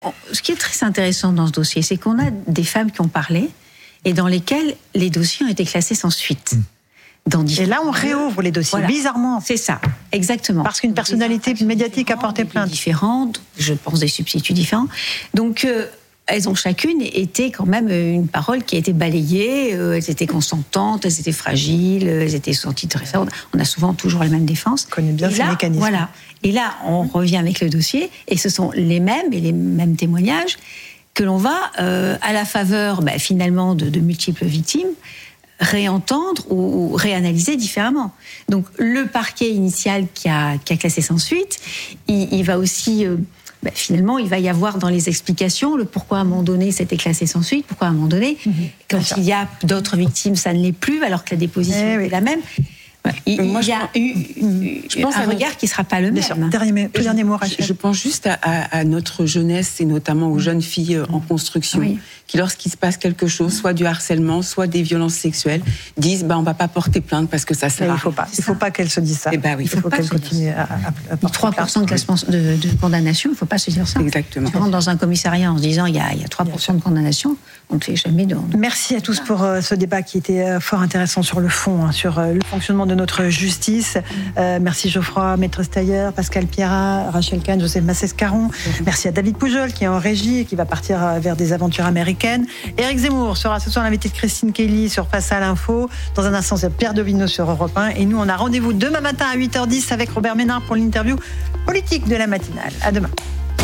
Ce qui est très intéressant dans ce dossier, c'est qu'on a des femmes qui ont parlé et dans lesquelles les dossiers ont été classés sans suite. Et là, on réouvre les dossiers, bizarrement. C'est ça, exactement. Parce qu'une personnalité médiatique a porté plainte. Différentes, je pense des substituts différents. Donc, elles ont chacune été quand même une parole qui a été balayée. Elles étaient consentantes, elles étaient fragiles, elles étaient senties très fortes. On a souvent toujours la même défense. On connaît bien ces mécanismes. Voilà. Et là, on revient avec le dossier, et ce sont les mêmes témoignages que l'on va, à la faveur, finalement, de multiples victimes, réentendre ou réanalyser différemment. Donc le parquet initial qui a classé sans suite, il va aussi, finalement, il va y avoir dans les explications le pourquoi à un moment donné c'était classé sans suite, pourquoi à un moment donné, quand il y a d'autres victimes, ça ne l'est plus, alors que la déposition est la même. Il y a un regard qui ne sera pas le même. Dernier mot, Rachel. Je pense juste à notre jeunesse et notamment aux jeunes filles en construction qui, lorsqu'il se passe quelque chose, soit du harcèlement, soit des violences sexuelles, disent on ne va pas porter plainte parce que ça sert à rien. Il ne faut pas qu'elles se disent ça. Il faut qu'elles continuent à porter 3% de condamnation, il ne faut pas se dire ça. Exactement. Si on rentre dans un commissariat en se disant il y a 3% de condamnation, on ne fait jamais de... Merci à tous pour ce débat qui était fort intéressant sur le fond, sur le fonctionnement de notre justice. Merci Geoffroy Maître Steyer, Pascal Pierrat, Rachel Kahn, Joseph Massès-Caron. Merci à David Poujol qui est en régie et qui va partir vers des aventures américaines. Éric Zemmour sera ce soir l'invité de Christine Kelly sur Face à l'info. Dans un instant, c'est Pierre Dovineau sur Europe 1. Et nous, on a rendez-vous demain matin à 8h10 avec Robert Ménard pour l'interview politique de la matinale. À demain.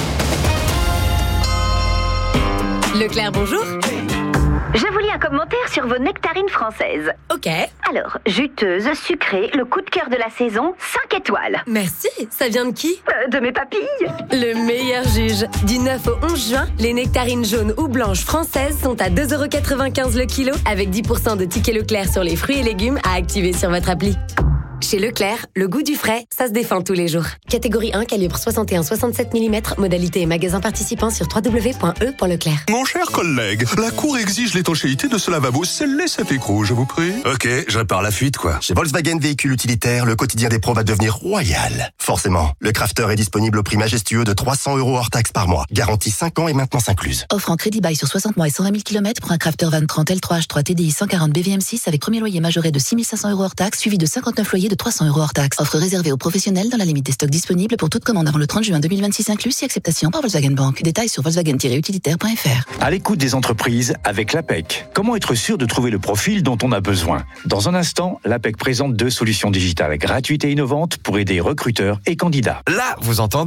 Leclerc, bonjour. Je vous lis un commentaire sur vos nectarines françaises. Ok. Alors, juteuse, sucrée, le coup de cœur de la saison, 5 étoiles. Merci. Ça vient de qui ? De mes papilles. Le meilleur juge. Du 9 au 11 juin, les nectarines jaunes ou blanches françaises sont à 2,95€ le kilo, avec 10% de tickets Leclerc sur les fruits et légumes à activer sur votre appli. Chez Leclerc, le goût du frais, ça se défend tous les jours. Catégorie 1, calibre 61-67 mm, modalité et magasin participant sur www.e.leclerc. Mon cher collègue, la Cour exige l'étanchéité de ce lavabo. Scellez cet écrou, je vous prie. Ok, je répare la fuite, quoi. Chez Volkswagen Véhicules Utilitaires, le quotidien des pros va devenir royal. Forcément, le Crafter est disponible au prix majestueux de 300€ hors taxe par mois. Garantie 5 ans et maintenance incluse. Offre en crédit bail sur 60 mois et 120 000 km pour un Crafter Van 30 L3H3 TDI 140 BVM6 avec premier loyer majoré de 6 500€ hors taxe, suivi de 59 loyers de 300€ hors taxe. Offre réservée aux professionnels dans la limite des stocks disponibles pour toute commande avant le 30 juin 2026 inclus, si acceptation par Volkswagen Bank. Détails sur volkswagen-utilitaire.fr. À l'écoute des entreprises avec l'APEC. Comment être sûr de trouver le profil dont on a besoin ? Dans un instant, l'APEC présente 2 solutions digitales gratuites et innovantes pour aider recruteurs et candidats. Là, vous entendez ?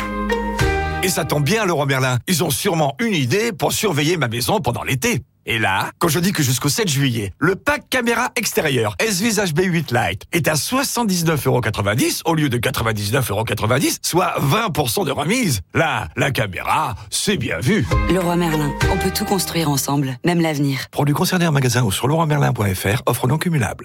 Et ça tombe bien, Leroy Merlin. Ils ont sûrement une idée pour surveiller ma maison pendant l'été. Et là, quand je dis que jusqu'au 7 juillet, le pack caméra extérieure S-Vis HB8 Lite est à 79,90€ au lieu de 99,90€, soit 20% de remise. Là, la caméra, c'est bien vu. Leroy Merlin, on peut tout construire ensemble, même l'avenir. Produits concernés en magasin ou sur leroymerlin.fr, offre non cumulable.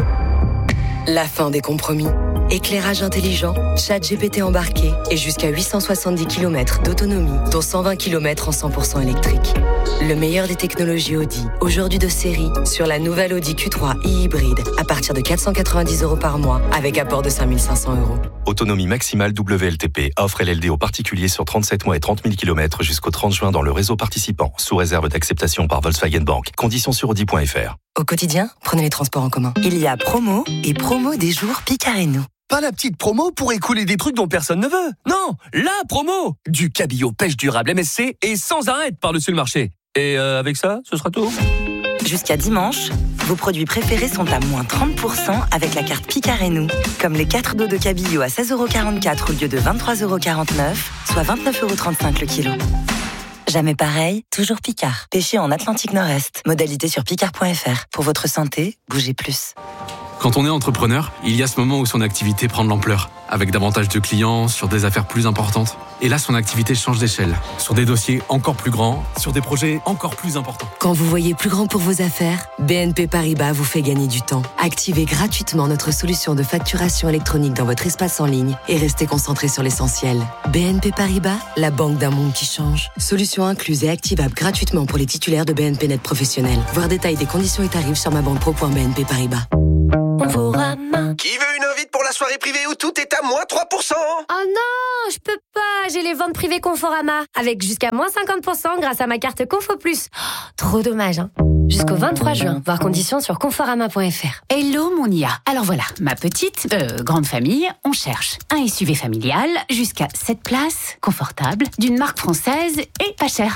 La fin des compromis. Éclairage intelligent, ChatGPT embarqué et jusqu'à 870 km d'autonomie, dont 120 km en 100% électrique. Le meilleur des technologies Audi, aujourd'hui de série, sur la nouvelle Audi Q3 e-hybride, à partir de 490€ par mois, avec apport de 5 500€. Autonomie maximale WLTP. Offre LLD aux particuliers sur 37 mois et 30 000 km jusqu'au 30 juin dans le réseau participant, sous réserve d'acceptation par Volkswagen Bank. Conditions sur Audi.fr. Au quotidien, prenez les transports en commun. Il y a promo et promo des jours Picard et nous. Pas la petite promo pour écouler des trucs dont personne ne veut. Non, la promo. Du cabillaud pêche durable MSC et sans arrêt par-dessus le marché. Et avec ça, ce sera tout. Jusqu'à dimanche, vos produits préférés sont à moins 30% avec la carte Picard et nous. Comme les 4 dos de cabillaud à 16,44€ au lieu de 23,49€, soit 29,35€ le kilo. Jamais pareil, toujours Picard. Pêché en Atlantique Nord-Est. Modalité sur picard.fr. Pour votre santé, bougez plus. Quand on est entrepreneur, il y a ce moment où son activité prend de l'ampleur, avec davantage de clients, sur des affaires plus importantes. Et là, son activité change d'échelle, sur des dossiers encore plus grands, sur des projets encore plus importants. Quand vous voyez plus grand pour vos affaires, BNP Paribas vous fait gagner du temps. Activez gratuitement notre solution de facturation électronique dans votre espace en ligne et restez concentré sur l'essentiel. BNP Paribas, la banque d'un monde qui change. Solution incluse et activable gratuitement pour les titulaires de BNP Net Professionnel. Voir détail des conditions et tarifs sur mabanque.pro.bnp Paribas. Qui veut une invite pour la soirée ? soirée privée où tout est à moins 3%. Oh non, je peux pas, j'ai les ventes privées Conforama. Avec jusqu'à moins 50% grâce à ma carte Confo Plus. Oh, trop dommage, hein. Jusqu'au 23 juin, voir conditions sur conforama.fr. Hello mon IA. Alors voilà, ma petite, grande famille, on cherche un SUV familial jusqu'à 7 places, confortable, d'une marque française et pas cher.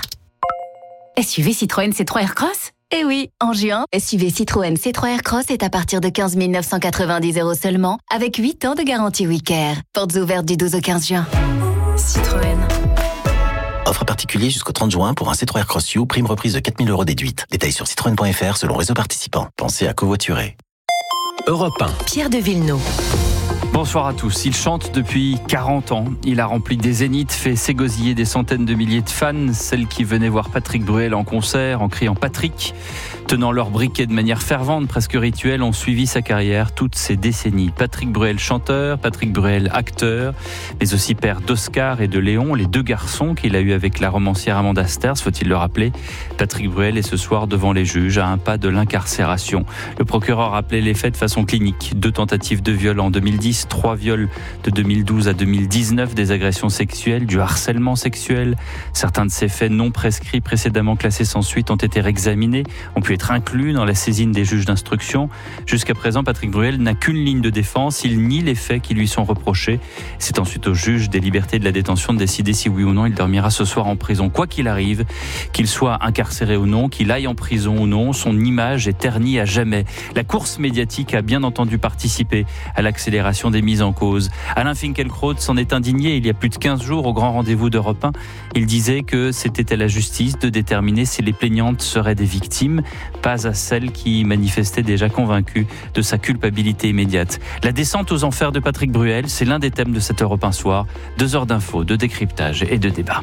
SUV Citroën C3 Aircross ? Eh oui, en juin, SUV Citroën C3 Aircross est à partir de 15 990 € seulement, avec 8 ans de garantie WeCare. Portes ouvertes du 12 au 15 juin. Citroën. Offre particulier jusqu'au 30 juin pour un C3 Aircross U, prime reprise de 4 000 € déduite. Détails sur citroën.fr selon réseau participant. Pensez à covoiturer. Europe 1. Pierre de Villeneuve. Bonsoir à tous. Il chante depuis 40 ans. Il a rempli des zéniths, fait s'égosiller des centaines de milliers de fans. Celles qui venaient voir Patrick Bruel en concert en criant Patrick, tenant leur briquet de manière fervente, presque rituelle, ont suivi sa carrière toutes ces décennies. Patrick Bruel chanteur, Patrick Bruel acteur, mais aussi père d'Oscar et de Léon, les deux garçons qu'il a eus avec la romancière Amanda Sters, faut-il le rappeler. Patrick Bruel est ce soir devant les juges à un pas de l'incarcération. Le procureur a appelé les faits de façon clinique. 2 tentatives de viol en 2010, 3 viols de 2012 à 2019, des agressions sexuelles, du harcèlement sexuel. Certains de ces faits non prescrits précédemment classés sans suite ont été réexaminés, ont pu être inclus dans la saisine des juges d'instruction. Jusqu'à présent, Patrick Bruel n'a qu'une ligne de défense. Il nie les faits qui lui sont reprochés. C'est ensuite au juge des libertés de la détention de décider si oui ou non il dormira ce soir en prison. Quoi qu'il arrive, qu'il soit incarcéré ou non, qu'il aille en prison ou non, son image est ternie à jamais. La course médiatique a bien entendu participé à l'accélération des mises en cause. Alain Finkielkraut s'en est indigné il y a plus de 15 jours au grand rendez-vous d'Europe 1. Il disait que c'était à la justice de déterminer si les plaignantes seraient des victimes, pas à celles qui manifestaient déjà convaincues de sa culpabilité immédiate. La descente aux enfers de Patrick Bruel, c'est l'un des thèmes de cette Europe 1 soir. 2 heures d'infos, de décryptage et de débat.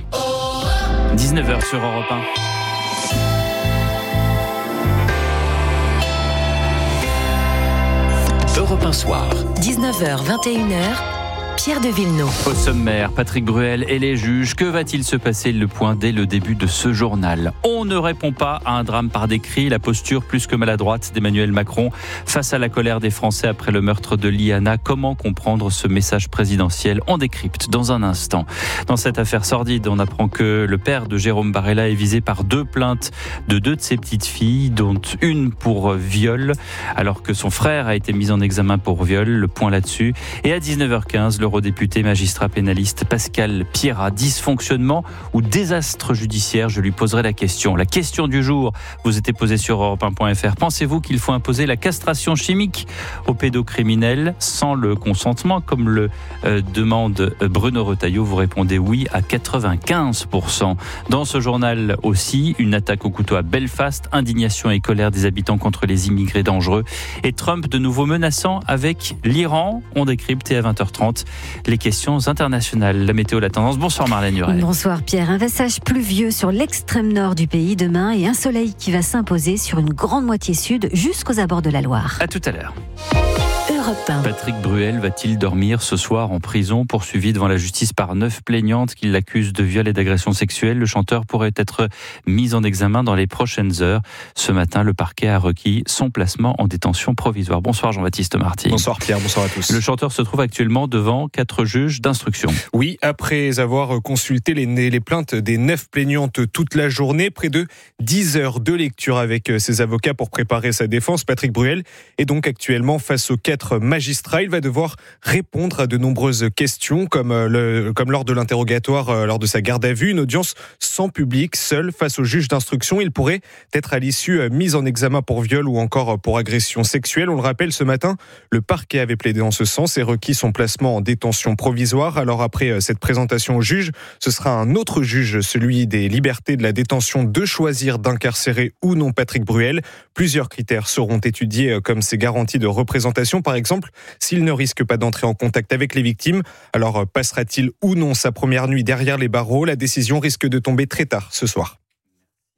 19h sur Europe 1. Europe 1 soir. 19h, 21h. Pierre de Villeneuve. Au sommaire, Patrick Bruel et les juges. Que va-t-il se passer? Le point dès le début de ce journal. On ne répond pas à un drame par des cris. La posture plus que maladroite d'Emmanuel Macron face à la colère des Français après le meurtre de Liana. Comment comprendre ce message présidentiel? On décrypte dans un instant. Dans cette affaire sordide, on apprend que le père de Jérôme Barella est visé par 2 plaintes de 2 de ses petites filles, dont une pour viol, alors que son frère a été mis en examen pour viol. Le point là-dessus. Et à 19h15, l'eurodéputé magistrat pénaliste Pascal Pierrat. Dysfonctionnement ou désastre judiciaire? Je lui poserai la question. La question du jour vous était posée sur europe1.fr. Pensez-vous qu'il faut imposer la castration chimique aux pédocriminels sans le consentement, comme le demande Bruno Retailleau? Vous répondez oui à 95%. Dans ce journal aussi, une attaque au couteau à Belfast, indignation et colère des habitants contre les immigrés dangereux, et Trump de nouveau menaçant avec l'Iran. On décrypte et à 20h30 les questions internationales. La météo, la tendance. Bonsoir Marlène Durel. Bonsoir Pierre. Un passage pluvieux sur l'extrême nord du pays demain et un soleil qui va s'imposer sur une grande moitié sud jusqu'aux abords de la Loire. À tout à l'heure. Europe 1. Patrick Bruel va-t-il dormir ce soir en prison, poursuivi devant la justice par 9 plaignantes qui l'accusent de viol et d'agression sexuelle? Le chanteur pourrait être mis en examen dans les prochaines heures. Ce matin, le parquet a requis son placement en détention provisoire. Bonsoir Jean-Baptiste Marty. Bonsoir Pierre, bonsoir à tous. Le chanteur se trouve actuellement devant 4 juges d'instruction. Oui, après avoir consulté les plaintes des 9 plaignantes toute la journée, près de 10 heures de lecture avec ses avocats pour préparer sa défense, Patrick Bruel est donc actuellement face aux 4 magistrats. Il va devoir répondre à de nombreuses questions, comme lors de l'interrogatoire, lors de sa garde à vue, une audience sans public, seul face au juge d'instruction. Il pourrait être à l'issue mis en examen pour viol ou encore pour agression sexuelle. On le rappelle, ce matin, le parquet avait plaidé en ce sens et requis son placement en détention provisoire. Alors après cette présentation au juge, ce sera un autre juge, celui des libertés de la détention, de choisir d'incarcérer ou non Patrick Bruel. Plusieurs critères seront étudiés, comme ses garanties de représentation. Par exemple, s'il ne risque pas d'entrer en contact avec les victimes, alors passera-t-il ou non sa première nuit derrière les barreaux? La décision risque de tomber très tard ce soir.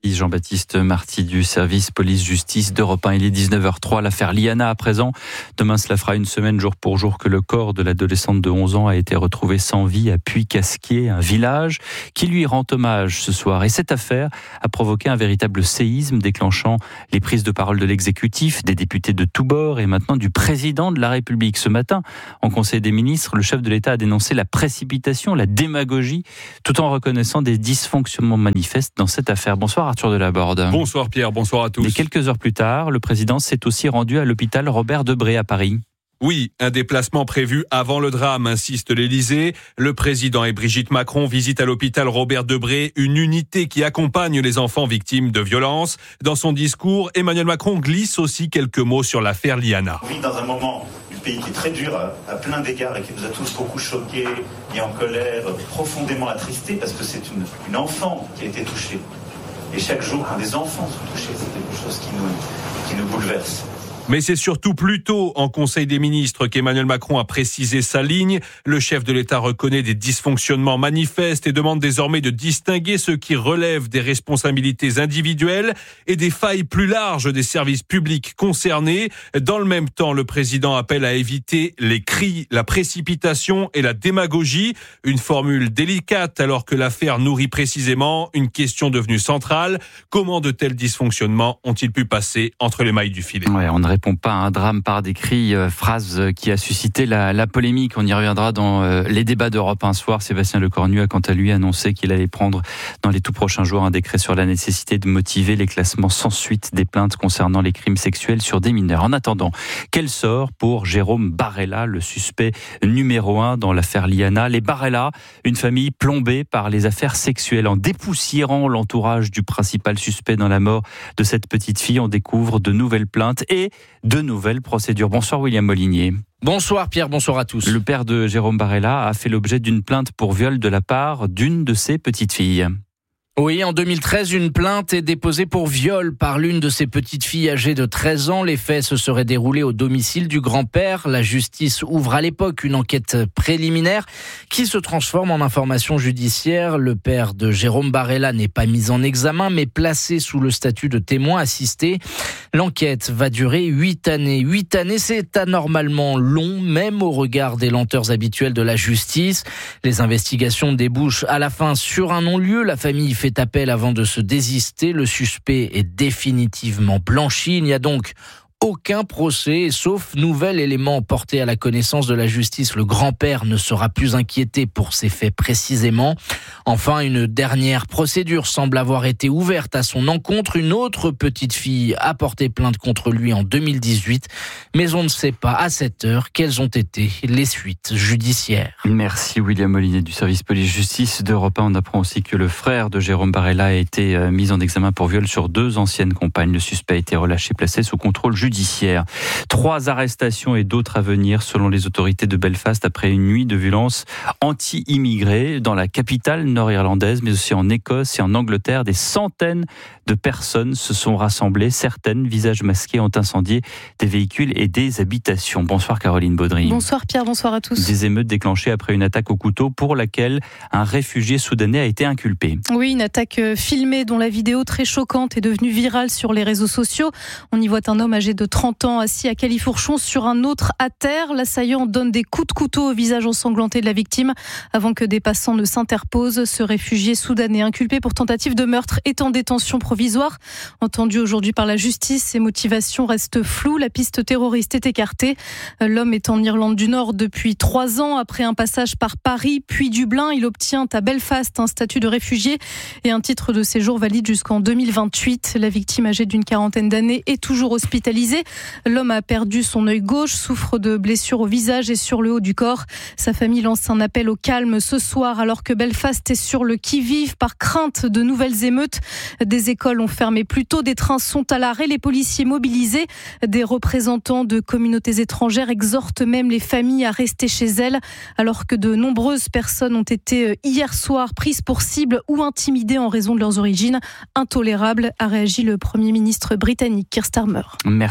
Jean-Baptiste Marty du service police-justice d'Europe 1. Il est 19h03. L'affaire Liana à présent. Demain, cela fera une semaine jour pour jour que le corps de l'adolescente de 11 ans a été retrouvé sans vie à Puy-Casquier, un village qui lui rend hommage ce soir. Et cette affaire a provoqué un véritable séisme, déclenchant les prises de parole de l'exécutif, des députés de tous bords et maintenant du président de la République. Ce matin, en Conseil des ministres, le chef de l'État a dénoncé la précipitation, la démagogie, tout en reconnaissant des dysfonctionnements manifestes dans cette affaire. Bonsoir Arthur Delaborde. Bonsoir Pierre, bonsoir à tous. Et quelques heures plus tard, le président s'est aussi rendu à l'hôpital Robert Debré à Paris. Oui, un déplacement prévu avant le drame, insiste l'Élysée. Le président et Brigitte Macron visitent à l'hôpital Robert Debré une unité qui accompagne les enfants victimes de violences. Dans son discours, Emmanuel Macron glisse aussi quelques mots sur l'affaire Liana. On vit dans un moment du pays qui est très dur à plein d'égards et qui nous a tous beaucoup choqués, mis en colère, profondément attristés parce que c'est une enfant qui a été touchée. Et chaque jour, quand des enfants sont touchés, c'est quelque chose qui nous bouleverse. Mais c'est surtout plus tôt en Conseil des ministres qu'Emmanuel Macron a précisé sa ligne. Le chef de l'État reconnaît des dysfonctionnements manifestes et demande désormais de distinguer ceux qui relèvent des responsabilités individuelles et des failles plus larges des services publics concernés. Dans le même temps, le président appelle à éviter les cris, la précipitation et la démagogie. Une formule délicate alors que l'affaire nourrit précisément une question devenue centrale. Comment de tels dysfonctionnements ont-ils pu passer entre les mailles du filet ? On ne répond pas à un drame par des cris, phrase qui a suscité la polémique. On y reviendra dans les débats d'Europe un soir. Sébastien Lecornu a quant à lui annoncé qu'il allait prendre dans les tout prochains jours un décret sur la nécessité de motiver les classements sans suite des plaintes concernant les crimes sexuels sur des mineurs. En attendant, quel sort pour Jérôme Barella, le suspect numéro 1 dans l'affaire Liana? Les Barella, une famille plombée par les affaires sexuelles. En dépoussiérant l'entourage du principal suspect dans la mort de cette petite fille, on découvre de nouvelles plaintes et de nouvelles procédures. Bonsoir William Molinier. Bonsoir Pierre, bonsoir à tous. Le père de Jérôme Barella a fait l'objet d'une plainte pour viol de la part d'une de ses petites filles. Oui, en 2013, une plainte est déposée pour viol par l'une de ses petites filles âgées de 13 ans. Les faits se seraient déroulés au domicile du grand-père. La justice ouvre à l'époque une enquête préliminaire qui se transforme en information judiciaire. Le père de Jérôme Barella n'est pas mis en examen, mais placé sous le statut de témoin assisté. L'enquête va durer 8 années. 8 années, c'est anormalement long, même au regard des lenteurs habituelles de la justice. Les investigations débouchent à la fin sur un non-lieu. La famille fait appel avant de se désister. Le suspect est définitivement blanchi. Il n'y a donc aucun procès, sauf nouvel élément porté à la connaissance de la justice. Le grand-père ne sera plus inquiété pour ces faits précisément. Enfin, une dernière procédure semble avoir été ouverte à son encontre. Une autre petite fille a porté plainte contre lui en 2018, mais on ne sait pas à cette heure quelles ont été les suites judiciaires. Merci William Molinier du service police-justice d'Europe 1. On apprend aussi que le frère de Jérôme Barella a été mis en examen pour viol sur 2 anciennes compagnes. Le suspect a été relâché, placé sous contrôle judiciaire. 3 arrestations et d'autres à venir selon les autorités de Belfast après une nuit de violence anti-immigrés dans la capitale nord-irlandaise, mais aussi en Écosse et en Angleterre. Des centaines de personnes se sont rassemblées. Certaines, visages masqués, ont incendié des véhicules et des habitations. Bonsoir Caroline Baudry. Bonsoir Pierre, bonsoir à tous. Des émeutes déclenchées après une attaque au couteau pour laquelle un réfugié soudanais a été inculpé. Oui, une attaque filmée dont la vidéo très choquante est devenue virale sur les réseaux sociaux. On y voit un homme âgé de 30 ans assis à califourchon sur un autre à terre. L'assaillant donne des coups de couteau au visage ensanglanté de la victime avant que des passants ne s'interposent. Ce réfugié soudanais inculpé pour tentative de meurtre est en détention provisoire. Entendu aujourd'hui par la justice, ses motivations restent floues. La piste terroriste est écartée. L'homme est en Irlande du Nord depuis 3 ans. Après un passage par Paris puis Dublin, il obtient à Belfast un statut de réfugié et un titre de séjour valide jusqu'en 2028. La victime âgée d'une 40aine d'années est toujours hospitalisée. L'homme a perdu son œil gauche, souffre de blessures au visage et sur le haut du corps. Sa famille lance un appel au calme ce soir alors que Belfast est sur le qui-vive par crainte de nouvelles émeutes. Des écoles ont fermé plus tôt, des trains sont à l'arrêt, les policiers mobilisés. Des représentants de communautés étrangères exhortent même les familles à rester chez elles alors que de nombreuses personnes ont été hier soir prises pour cible ou intimidées en raison de leurs origines. Intolérable, a réagi le Premier ministre britannique Keir Starmer. Merci.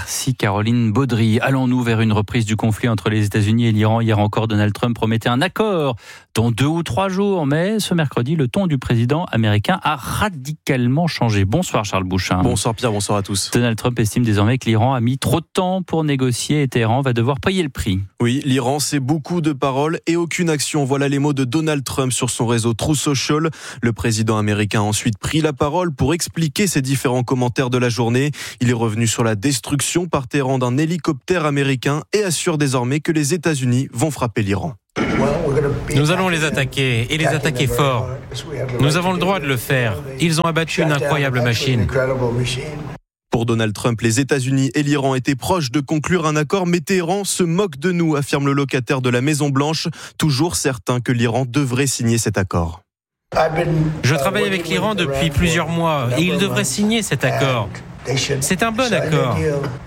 Merci Caroline Baudry. Allons-nous vers une reprise du conflit entre les États-Unis et l'Iran? Hier encore, Donald Trump promettait un accord dans 2 ou 3 jours. Mais ce mercredi, le ton du président américain a radicalement changé. Bonsoir Charles Bouchin. Bonsoir Pierre, bonsoir à tous. Donald Trump estime désormais que l'Iran a mis trop de temps pour négocier et Téhéran va devoir payer le prix. Oui, l'Iran, c'est beaucoup de paroles et aucune action. Voilà les mots de Donald Trump sur son réseau Truth Social. Le président américain a ensuite pris la parole pour expliquer ses différents commentaires de la journée. Il est revenu sur la destruction par Téhéran d'un hélicoptère américain et assure désormais que les États-Unis vont frapper l'Iran. Nous allons les attaquer et les attaquer fort. Nous avons le droit de le faire. Ils ont abattu une incroyable machine. Pour Donald Trump, les États-Unis et l'Iran étaient proches de conclure un accord, mais Téhéran se moque de nous, affirme le locataire de la Maison-Blanche, toujours certain que l'Iran devrait signer cet accord. Je travaille avec l'Iran depuis plusieurs mois et ils devraient signer cet accord. C'est un bon accord.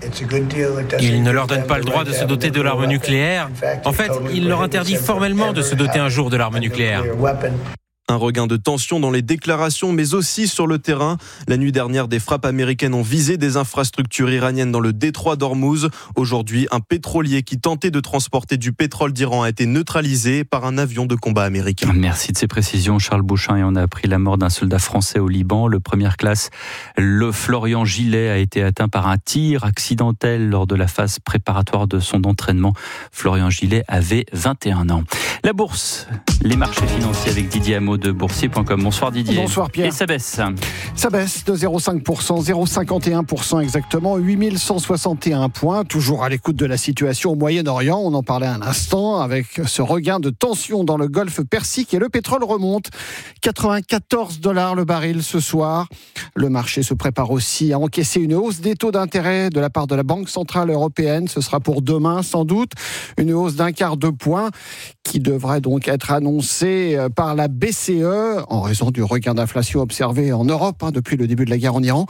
Il ne leur donne pas le droit de se doter de l'arme nucléaire. En fait, il leur interdit formellement de se doter un jour de l'arme nucléaire. Un regain de tension dans les déclarations, mais aussi sur le terrain. La nuit dernière, des frappes américaines ont visé des infrastructures iraniennes dans le détroit d'Ormuz. Aujourd'hui, un pétrolier qui tentait de transporter du pétrole d'Iran a été neutralisé par un avion de combat américain. Merci de ces précisions, Charles Bouchin. Et on a appris la mort d'un soldat français au Liban. Le première classe, le Florian Gillet, a été atteint par un tir accidentel lors de la phase préparatoire de son entraînement. Florian Gillet avait 21 ans. La bourse, les marchés financiers avec Didier Hameau de boursier.com. Bonsoir Didier. Bonsoir Pierre. Et ça baisse. Ça baisse de 0,5%, 0,51% exactement, 8161 points. Toujours à l'écoute de la situation au Moyen-Orient. On en parlait un instant avec ce regain de tension dans le golfe Persique et le pétrole remonte. $94 le baril ce soir. Le marché se prépare aussi à encaisser une hausse des taux d'intérêt de la part de la Banque Centrale Européenne. Ce sera pour demain sans doute. Une hausse d'1/4 de point qui devrait donc être annoncée par la BCE en raison du regain d'inflation observé en Europe depuis le début de la guerre en Iran.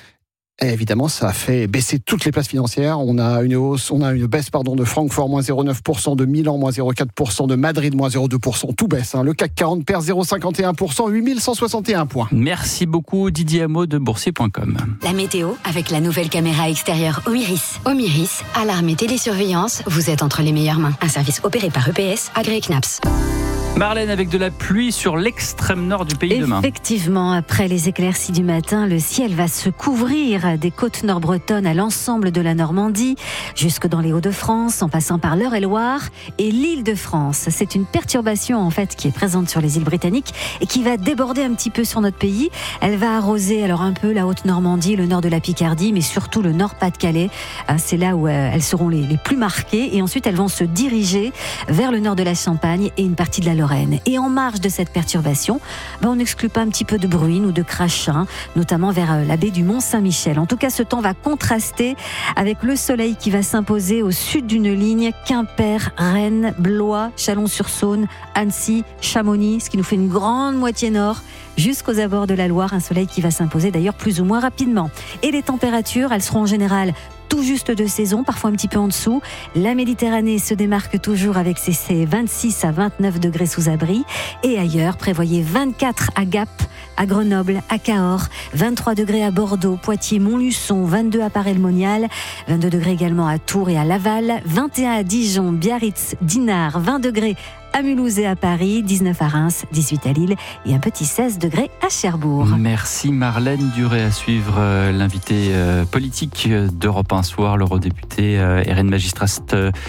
Et évidemment, ça a fait baisser toutes les places financières. On a une baisse de Francfort, moins 0,9%, de Milan, moins 0,4%, de Madrid, moins 0,2%. Tout baisse. Le CAC 40 perd 0,51%, 8161 points. Merci beaucoup Didier Hameau de boursier.com. La météo avec la nouvelle caméra extérieure Omiris. Omiris, alarme et télésurveillance, vous êtes entre les meilleures mains. Un service opéré par EPS, agréé CNAPS. Marlène, avec de la pluie sur l'extrême nord du pays demain. Effectivement, après les éclaircies du matin, le ciel va se couvrir des côtes nord-bretonnes à l'ensemble de la Normandie, jusque dans les Hauts-de-France, en passant par l'Eure-et-Loire et l'Île-de-France. C'est une perturbation en fait qui est présente sur les îles britanniques et qui va déborder un petit peu sur notre pays. Elle va arroser alors un peu la Haute-Normandie, le nord de la Picardie, mais surtout le nord-Pas-de-Calais. C'est là où elles seront les plus marquées et ensuite elles vont se diriger vers le nord de la Champagne et une partie de la Lorraine. Et en marge de cette perturbation, on n'exclut pas un petit peu de bruine ou de crachin, notamment vers la baie du Mont-Saint-Michel. En tout cas, ce temps va contraster avec le soleil qui va s'imposer au sud d'une ligne Quimper, Rennes, Blois, Chalon-sur-Saône, Annecy, Chamonix, ce qui nous fait une grande moitié nord jusqu'aux abords de la Loire. Un soleil qui va s'imposer d'ailleurs plus ou moins rapidement. Et les températures, elles seront en général tout juste de saison, parfois un petit peu en dessous. La Méditerranée se démarque toujours avec ses 26 à 29 degrés sous abri. Et ailleurs, prévoyez 24 à Gap, à Grenoble, à Cahors, 23 degrés à Bordeaux, Poitiers, Montluçon, 22 à Paray-le-Monial, 22 degrés également à Tours et à Laval, 21 à Dijon, Biarritz, Dinard, 20 degrés à Mulhouse et à Paris, 19 à Reims, 18 à Lille et un petit 16 degrés à Cherbourg. Merci Marlène Duré. À suivre l'invité politique d'Europe 1 Soir, l'eurodéputé RN Magistrat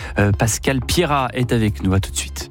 Pascal Pierrat est avec nous. À tout de suite.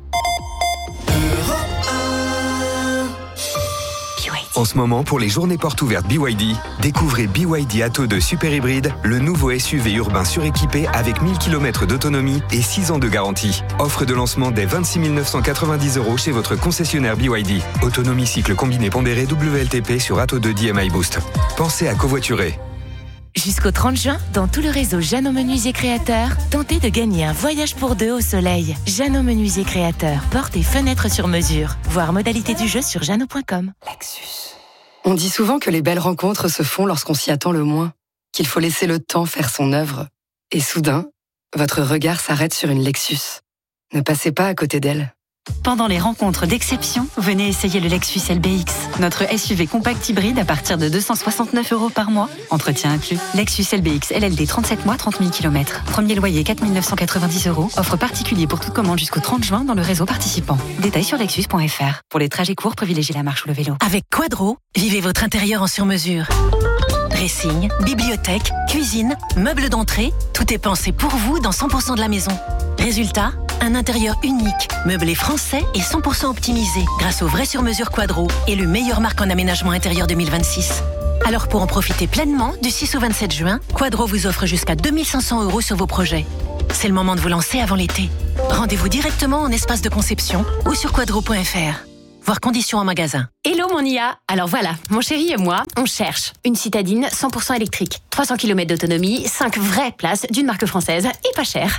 En ce moment, pour les journées portes ouvertes BYD, découvrez BYD Atto 2 Super Hybride, le nouveau SUV urbain suréquipé avec 1000 km d'autonomie et 6 ans de garantie. Offre de lancement dès 26 990 € chez votre concessionnaire BYD. Autonomie cycle combiné pondéré WLTP sur Atto 2 DMI Boost. Pensez à covoiturer. Jusqu'au 30 juin, dans tout le réseau Jeannot Menuisier Créateur, tentez de gagner un voyage pour deux au soleil. Jeannot Menuisier Créateur, portes et fenêtres sur mesure. Voir modalité du jeu sur jeannot.com. Lexus. On dit souvent que les belles rencontres se font lorsqu'on s'y attend le moins, qu'il faut laisser le temps faire son œuvre. Et soudain, votre regard s'arrête sur une Lexus. Ne passez pas à côté d'elle. Pendant les rencontres d'exception, venez essayer le Lexus LBX, notre SUV compact hybride à partir de 269 € par mois. Entretien inclus. Lexus LBX LLD 37 mois, 30 000 km. Premier loyer 4 990 €. Offre particulier pour toute commande jusqu'au 30 juin dans le réseau participant. Détails sur lexus.fr. Pour les trajets courts, privilégiez la marche ou le vélo. Avec Quadro, vivez votre intérieur en sur-mesure. Dressing, bibliothèque, cuisine, meubles d'entrée, tout est pensé pour vous dans 100% de la maison. Résultat, un intérieur unique, meublé français et 100% optimisé grâce au vrai sur-mesure Quadro et le meilleur marque en aménagement intérieur 2026. Alors pour en profiter pleinement, du 6 au 27 juin, Quadro vous offre jusqu'à 2 500 € sur vos projets. C'est le moment de vous lancer avant l'été. Rendez-vous directement en espace de conception ou sur quadro.fr. Voir conditions en magasin. Hello mon IA. Alors voilà, mon chéri et moi, on cherche une citadine 100% électrique, 300 km d'autonomie, 5 vraies places d'une marque française et pas cher.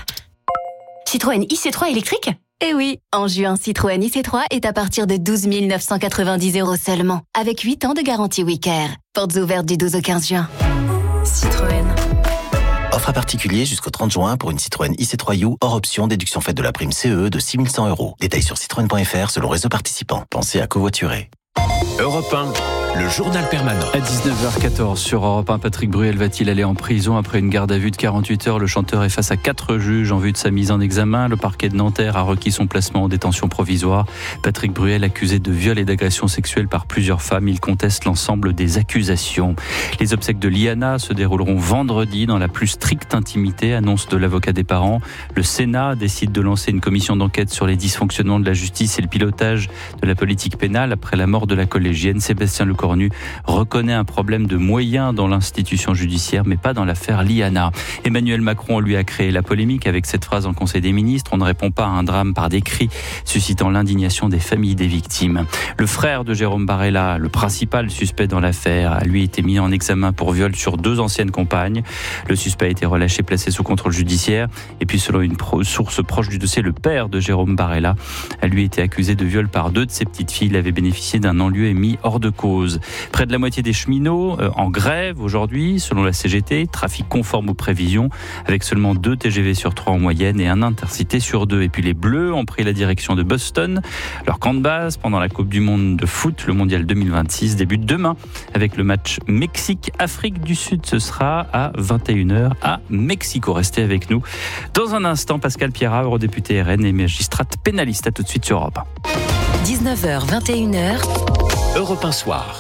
Citroën IC3 électrique ? Eh oui, en juin, Citroën IC3 est à partir de 12 990 € seulement, avec 8 ans de garantie WeCare. Portes ouvertes du 12 au 15 juin. Citroën. Offre à particulier jusqu'au 30 juin pour une Citroën IC3U hors option déduction faite de la prime CE de 6 100 €. Détails sur citroën.fr selon réseau participant. Pensez à covoiturer. Europe 1, le journal permanent. À 19h14 sur Europe 1, Patrick Bruel va-t-il aller en prison après une garde à vue de 48 heures? Le chanteur est face à 4 juges en vue de sa mise en examen. Le parquet de Nanterre a requis son placement en détention provisoire. Patrick Bruel, accusé de viol et d'agression sexuelle par plusieurs femmes, il conteste l'ensemble des accusations. Les obsèques de Liana se dérouleront vendredi dans la plus stricte intimité, annonce de l'avocat des parents. Le Sénat décide de lancer une commission d'enquête sur les dysfonctionnements de la justice et le pilotage de la politique pénale après la mort de la collégienne. Sébastien Lecornu reconnaît un problème de moyens dans l'institution judiciaire, mais pas dans l'affaire Liana. Emmanuel Macron lui a créé la polémique avec cette phrase en Conseil des ministres: on ne répond pas à un drame par des cris, suscitant l'indignation des familles des victimes. Le frère de Jérôme Barella, le principal suspect dans l'affaire, a lui été mis en examen pour viol sur 2 anciennes compagnes. Le suspect a été relâché, placé sous contrôle judiciaire. Et puis selon une source proche du dossier, le père de Jérôme Barella a lui été accusé de viol par 2 de ses petites filles. Il avait bénéficié d'un non-lieu et mis hors de cause. Près de la moitié des cheminots en grève aujourd'hui, selon la CGT, trafic conforme aux prévisions, avec seulement 2 TGV sur 3 en moyenne et un Intercité sur 2. Et puis les Bleus ont pris la direction de Boston. Leur camp de base pendant la Coupe du Monde de foot, le Mondial 2026, débute demain avec le match Mexique-Afrique du Sud. Ce sera à 21h à Mexico. Restez avec nous. Dans un instant, Pascal Pierrat, eurodéputé RN et magistrate pénaliste. À tout de suite sur Europe 1. 19h, 21h. Europe 1 soir.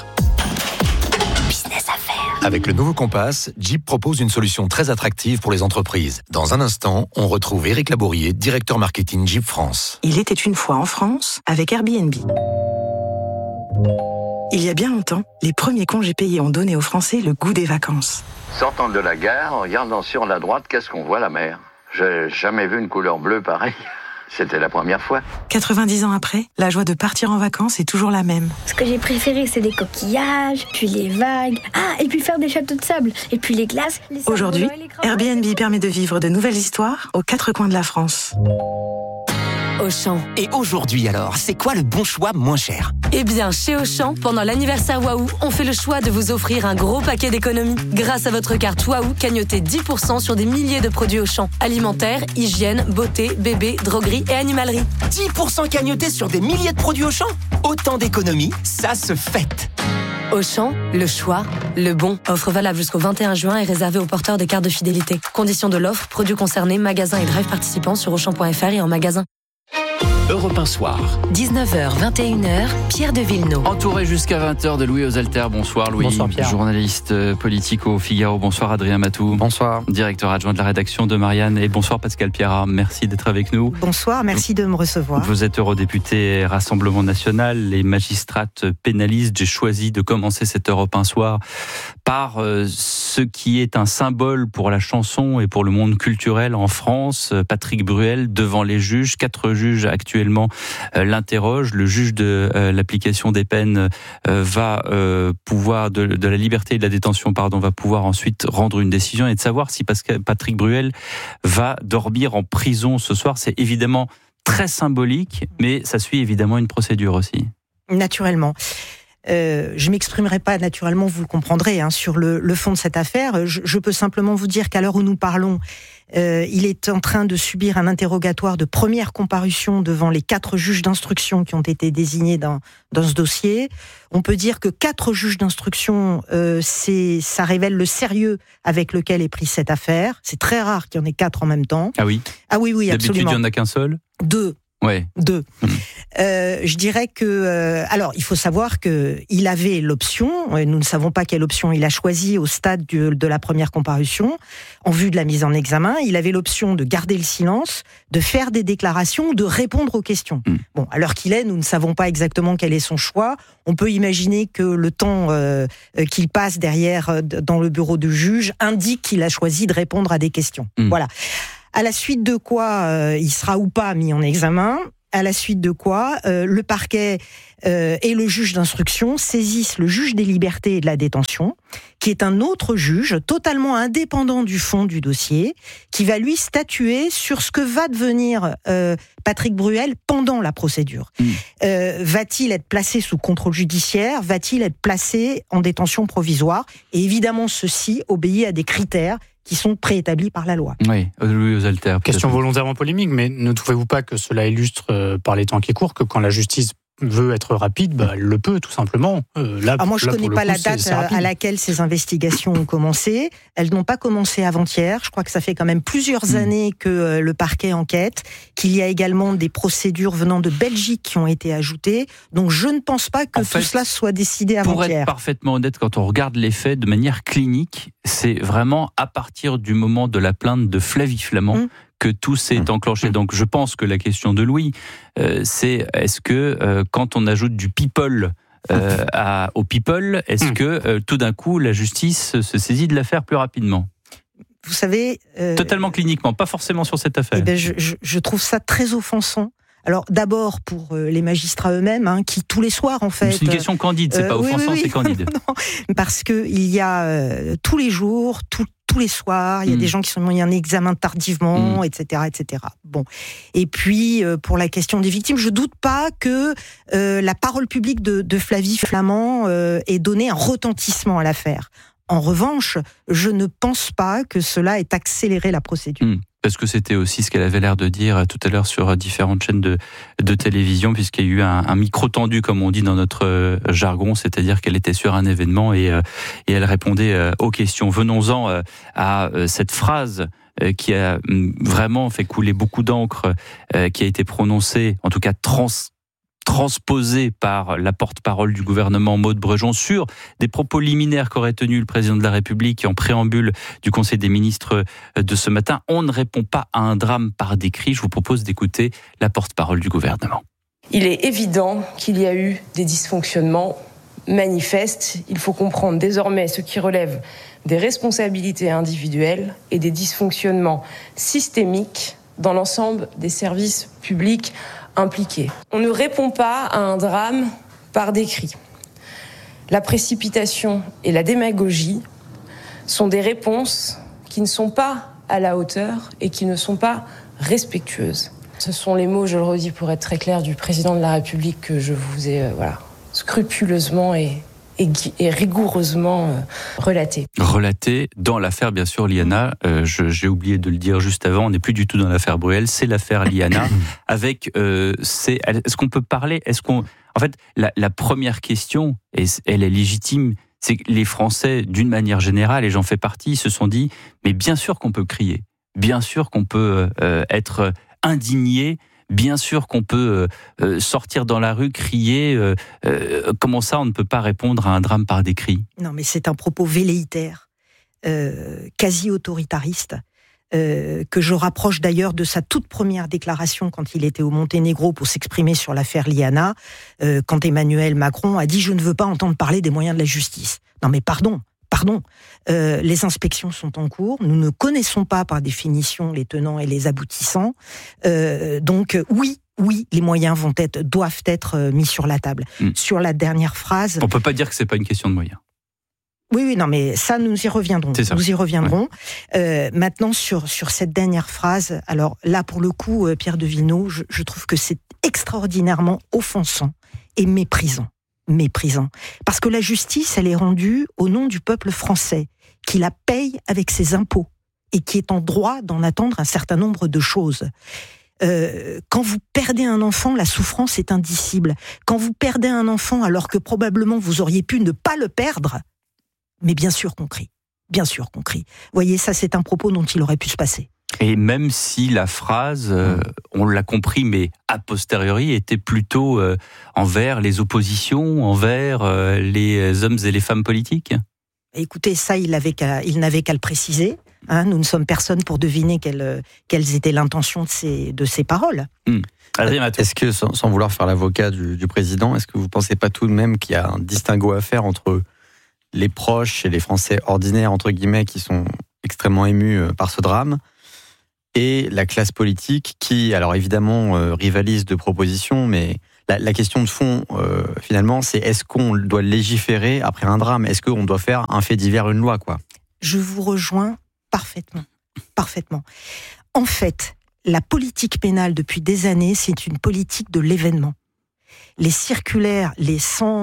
Business à faire. Avec le nouveau Compass, Jeep propose une solution très attractive pour les entreprises. Dans un instant, on retrouve Éric Labourier, directeur marketing Jeep France. Il était une fois en France avec Airbnb. Il y a bien longtemps, les premiers congés payés ont donné aux Français le goût des vacances. Sortant de la gare, en regardant sur la droite, qu'est-ce qu'on voit? La mer. J'ai jamais vu une couleur bleue pareille. C'était la première fois. 90 ans après, la joie de partir en vacances est toujours la même. Ce que j'ai préféré, c'est les coquillages, puis les vagues. Ah, et puis faire des châteaux de sable, et puis les glaces. Aujourd'hui, Airbnb permet de vivre de nouvelles histoires aux 4 coins de la France. Auchan. Et aujourd'hui alors, c'est quoi le bon choix moins cher? Eh bien, chez Auchan, pendant l'anniversaire Waouh, on fait le choix de vous offrir un gros paquet d'économies. Grâce à votre carte Waouh, cagnotez 10% sur des milliers de produits Auchan. Alimentaire, hygiène, beauté, bébé, droguerie et animalerie. 10% cagnotés sur des milliers de produits Auchan? Autant d'économies, ça se fête. Auchan, le choix, le bon. Offre valable jusqu'au 21 juin et réservée aux porteurs des cartes de fidélité. Conditions de l'offre, produits concernés, magasins et drive participants sur Auchan.fr et en magasin. Europe 1 soir. 19h, 21h, Pierre de Villeneuve. Entouré jusqu'à 20h de Louis Osalter. Bonsoir Louis. Bonsoir Pierre. Journaliste politique au Figaro. Bonsoir Adrien Matou. Bonsoir. Directeur adjoint de la rédaction de Marianne. Et bonsoir Pascal Pierrat. Merci d'être avec nous. Bonsoir, merci de me recevoir. Vous êtes eurodéputé Rassemblement National, les magistrates pénalistes. J'ai choisi de commencer cette Europe 1 soir par ce qui est un symbole pour la chanson et pour le monde culturel en France. Patrick Bruel devant les juges. 4 juges actuellement l'interrogent. Le juge de l'application des peines va pouvoir, de la liberté et de la détention, va pouvoir ensuite rendre une décision et de savoir si Patrick Bruel va dormir en prison ce soir. C'est évidemment très symbolique, mais ça suit évidemment une procédure aussi. Naturellement. Je m'exprimerai pas naturellement, vous le comprendrez, sur le fond de cette affaire. Je peux simplement vous dire qu'à l'heure où nous parlons, il est en train de subir un interrogatoire de première comparution devant les 4 juges d'instruction qui ont été désignés dans ce dossier. On peut dire que 4 juges d'instruction, ça révèle le sérieux avec lequel est prise cette affaire. C'est très rare qu'il y en ait 4 en même temps. Ah oui. Ah oui, absolument. D'habitude, il n'y en a qu'un seul. 2. Ouais. 2. Je dirais que... alors, il faut savoir qu'il avait l'option, nous ne savons pas quelle option il a choisi au stade de la première comparution, en vue de la mise en examen. Il avait l'option de garder le silence, de faire des déclarations, de répondre aux questions. Bon, à l'heure qu'il est, nous ne savons pas exactement quel est son choix. On peut imaginer que le temps qu'il passe derrière, dans le bureau du juge, indique qu'il a choisi de répondre à des questions. Voilà. À la suite de quoi il sera ou pas mis en examen, à la suite de quoi le parquet et le juge d'instruction saisissent le juge des libertés et de la détention, qui est un autre juge totalement indépendant du fond du dossier, qui va lui statuer sur ce que va devenir Patrick Bruel pendant la procédure. Va-t-il être placé sous contrôle judiciaire ? Va-t-il être placé en détention provisoire ? Et évidemment, ceci obéit à des critères qui sont préétablis par la loi. Oui, Louis Osalter. Question volontairement polémique, mais ne trouvez-vous pas que cela illustre, par les temps qui courent, que quand la justice veut être rapide, elle le peut tout simplement. Moi, je ne connais pas la date à laquelle ces investigations ont commencé. Elles n'ont pas commencé avant-hier. Je crois que ça fait quand même plusieurs années que le parquet enquête, qu'il y a également des procédures venant de Belgique qui ont été ajoutées. Donc, je ne pense pas que tout cela soit décidé avant-hier. Pour être parfaitement honnête, quand on regarde les faits de manière clinique, c'est vraiment à partir du moment de la plainte de Flavie Flament que tout s'est enclenché. Donc je pense que la question de Louis, c'est est-ce que quand on ajoute du people au people, est-ce que tout d'un coup la justice se saisit de l'affaire plus rapidement ? Vous savez... Totalement cliniquement, pas forcément sur cette affaire. Je trouve ça très offensant. Alors d'abord pour les magistrats eux-mêmes, qui tous les soirs en fait... C'est une question candide, c'est pas offensant, c'est candide. Non, parce que il y a tous les jours, tous les soirs, il y a des gens qui sont mis en examen tardivement, etc., etc. Bon. Et puis pour la question des victimes, je doute pas que la parole publique de Flavie Flament ait donné un retentissement à l'affaire. En revanche, je ne pense pas que cela ait accéléré la procédure. Parce que c'était aussi ce qu'elle avait l'air de dire tout à l'heure sur différentes chaînes de télévision, puisqu'il y a eu un micro tendu, comme on dit dans notre jargon, c'est-à-dire qu'elle était sur un événement et elle répondait aux questions. Venons-en à cette phrase qui a vraiment fait couler beaucoup d'encre, qui a été prononcée, en tout cas transposé par la porte-parole du gouvernement Maude Brejon sur des propos liminaires qu'aurait tenus le président de la République en préambule du Conseil des ministres de ce matin. On ne répond pas à un drame par décret. Je vous propose d'écouter la porte-parole du gouvernement. Il est évident qu'il y a eu des dysfonctionnements manifestes. Il faut comprendre désormais ce qui relève des responsabilités individuelles et des dysfonctionnements systémiques dans l'ensemble des services publics impliqués. On ne répond pas à un drame par des cris. La précipitation et la démagogie sont des réponses qui ne sont pas à la hauteur et qui ne sont pas respectueuses. Ce sont les mots, je le redis pour être très clair, du président de la République que je vous ai scrupuleusement et rigoureusement relaté. Relaté dans l'affaire, bien sûr, Liana. J'ai oublié de le dire juste avant, on n'est plus du tout dans l'affaire Bruel, c'est l'affaire Liana. Avec, est-ce qu'on peut parler, en fait, la première question, et elle est légitime, c'est que les Français, d'une manière générale, et j'en fais partie, se sont dit, mais bien sûr qu'on peut crier, bien sûr qu'on peut être indigné, bien sûr qu'on peut sortir dans la rue, crier. Comment ça, on ne peut pas répondre à un drame par des cris ? Non, mais c'est un propos velléitaire, quasi autoritariste, que je rapproche d'ailleurs de sa toute première déclaration quand il était au Monténégro pour s'exprimer sur l'affaire Liana, quand Emmanuel Macron a dit « Je ne veux pas entendre parler des moyens de la justice ». Non mais pardon, les inspections sont en cours, nous ne connaissons pas par définition les tenants et les aboutissants, donc oui, les moyens doivent être mis sur la table. Sur la dernière phrase... On peut pas dire que c'est pas une question de moyens. Oui, non, mais ça, nous y reviendrons. Nous y reviendrons. Ouais. Maintenant, sur cette dernière phrase, alors là, pour le coup, Pierre de Villeneuve, je trouve que c'est extraordinairement offensant et méprisant. méprisant. Parce que la justice, elle est rendue au nom du peuple français, qui la paye avec ses impôts et qui est en droit d'en attendre un certain nombre de choses. Quand vous perdez un enfant, la souffrance est indicible. Quand vous perdez un enfant alors que probablement vous auriez pu ne pas le perdre, mais bien sûr qu'on crie. Bien sûr qu'on crie. Vous voyez, ça c'est un propos dont il aurait pu se passer. Et même si la phrase, on l'a compris, mais a posteriori, était plutôt envers les oppositions, envers les hommes et les femmes politiques. Écoutez, ça, il n'avait qu'à le préciser. Nous ne sommes personne pour deviner quelles étaient l'intention de ces paroles. Est-ce que, sans vouloir faire l'avocat du président, est-ce que vous ne pensez pas tout de même qu'il y a un distinguo à faire entre les proches et les Français ordinaires, entre guillemets, qui sont extrêmement émus par ce drame, et la classe politique qui, alors évidemment, rivalise de propositions, mais la question de fond, finalement, c'est est-ce qu'on doit légiférer après un drame ? Est-ce qu'on doit faire un fait divers, une loi, quoi ? Je vous rejoins parfaitement. Parfaitement. En fait, la politique pénale, depuis des années, c'est une politique de l'événement. Les circulaires, les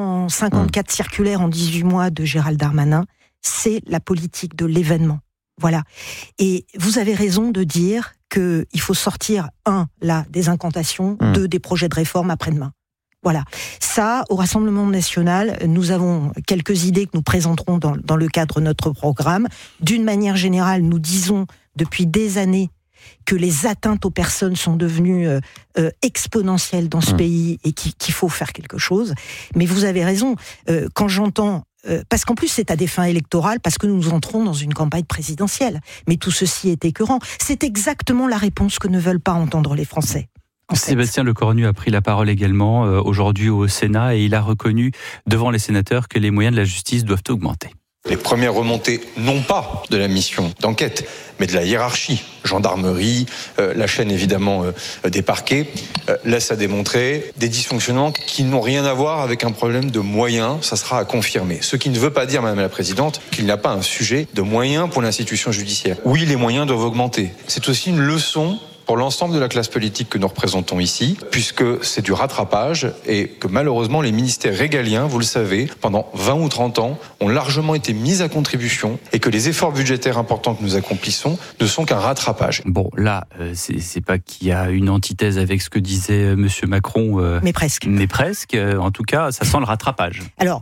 154 circulaires en 18 mois de Gérald Darmanin, c'est la politique de l'événement. Voilà. Et vous avez raison de dire qu'il faut sortir, des incantations, 2, des projets de réforme après-demain. Voilà. Ça, au Rassemblement national, nous avons quelques idées que nous présenterons dans le cadre de notre programme. D'une manière générale, nous disons depuis des années que les atteintes aux personnes sont devenues exponentielles dans ce pays et qu'il faut faire quelque chose. Mais vous avez raison, quand j'entends... parce qu'en plus c'est à des fins électorales, parce que nous entrons dans une campagne présidentielle. Mais tout ceci est écœurant. C'est exactement la réponse que ne veulent pas entendre les Français. Sébastien Lecornu a pris la parole également aujourd'hui au Sénat et il a reconnu devant les sénateurs que les moyens de la justice doivent augmenter. Les premières remontées, non pas de la mission d'enquête, mais de la hiérarchie, gendarmerie, la chaîne évidemment des parquets, laissent à démontrer des dysfonctionnements qui n'ont rien à voir avec un problème de moyens, ça sera à confirmer. Ce qui ne veut pas dire, Madame la Présidente, qu'il n'y a pas un sujet de moyens pour l'institution judiciaire. Oui, les moyens doivent augmenter. C'est aussi une leçon pour l'ensemble de la classe politique que nous représentons ici, puisque c'est du rattrapage et que malheureusement les ministères régaliens, vous le savez, pendant 20 ou 30 ans, ont largement été mis à contribution et que les efforts budgétaires importants que nous accomplissons ne sont qu'un rattrapage. Bon, là, c'est pas qu'il y a une antithèse avec ce que disait Monsieur Macron. Mais presque. Mais presque. En tout cas, ça sent le rattrapage. Alors,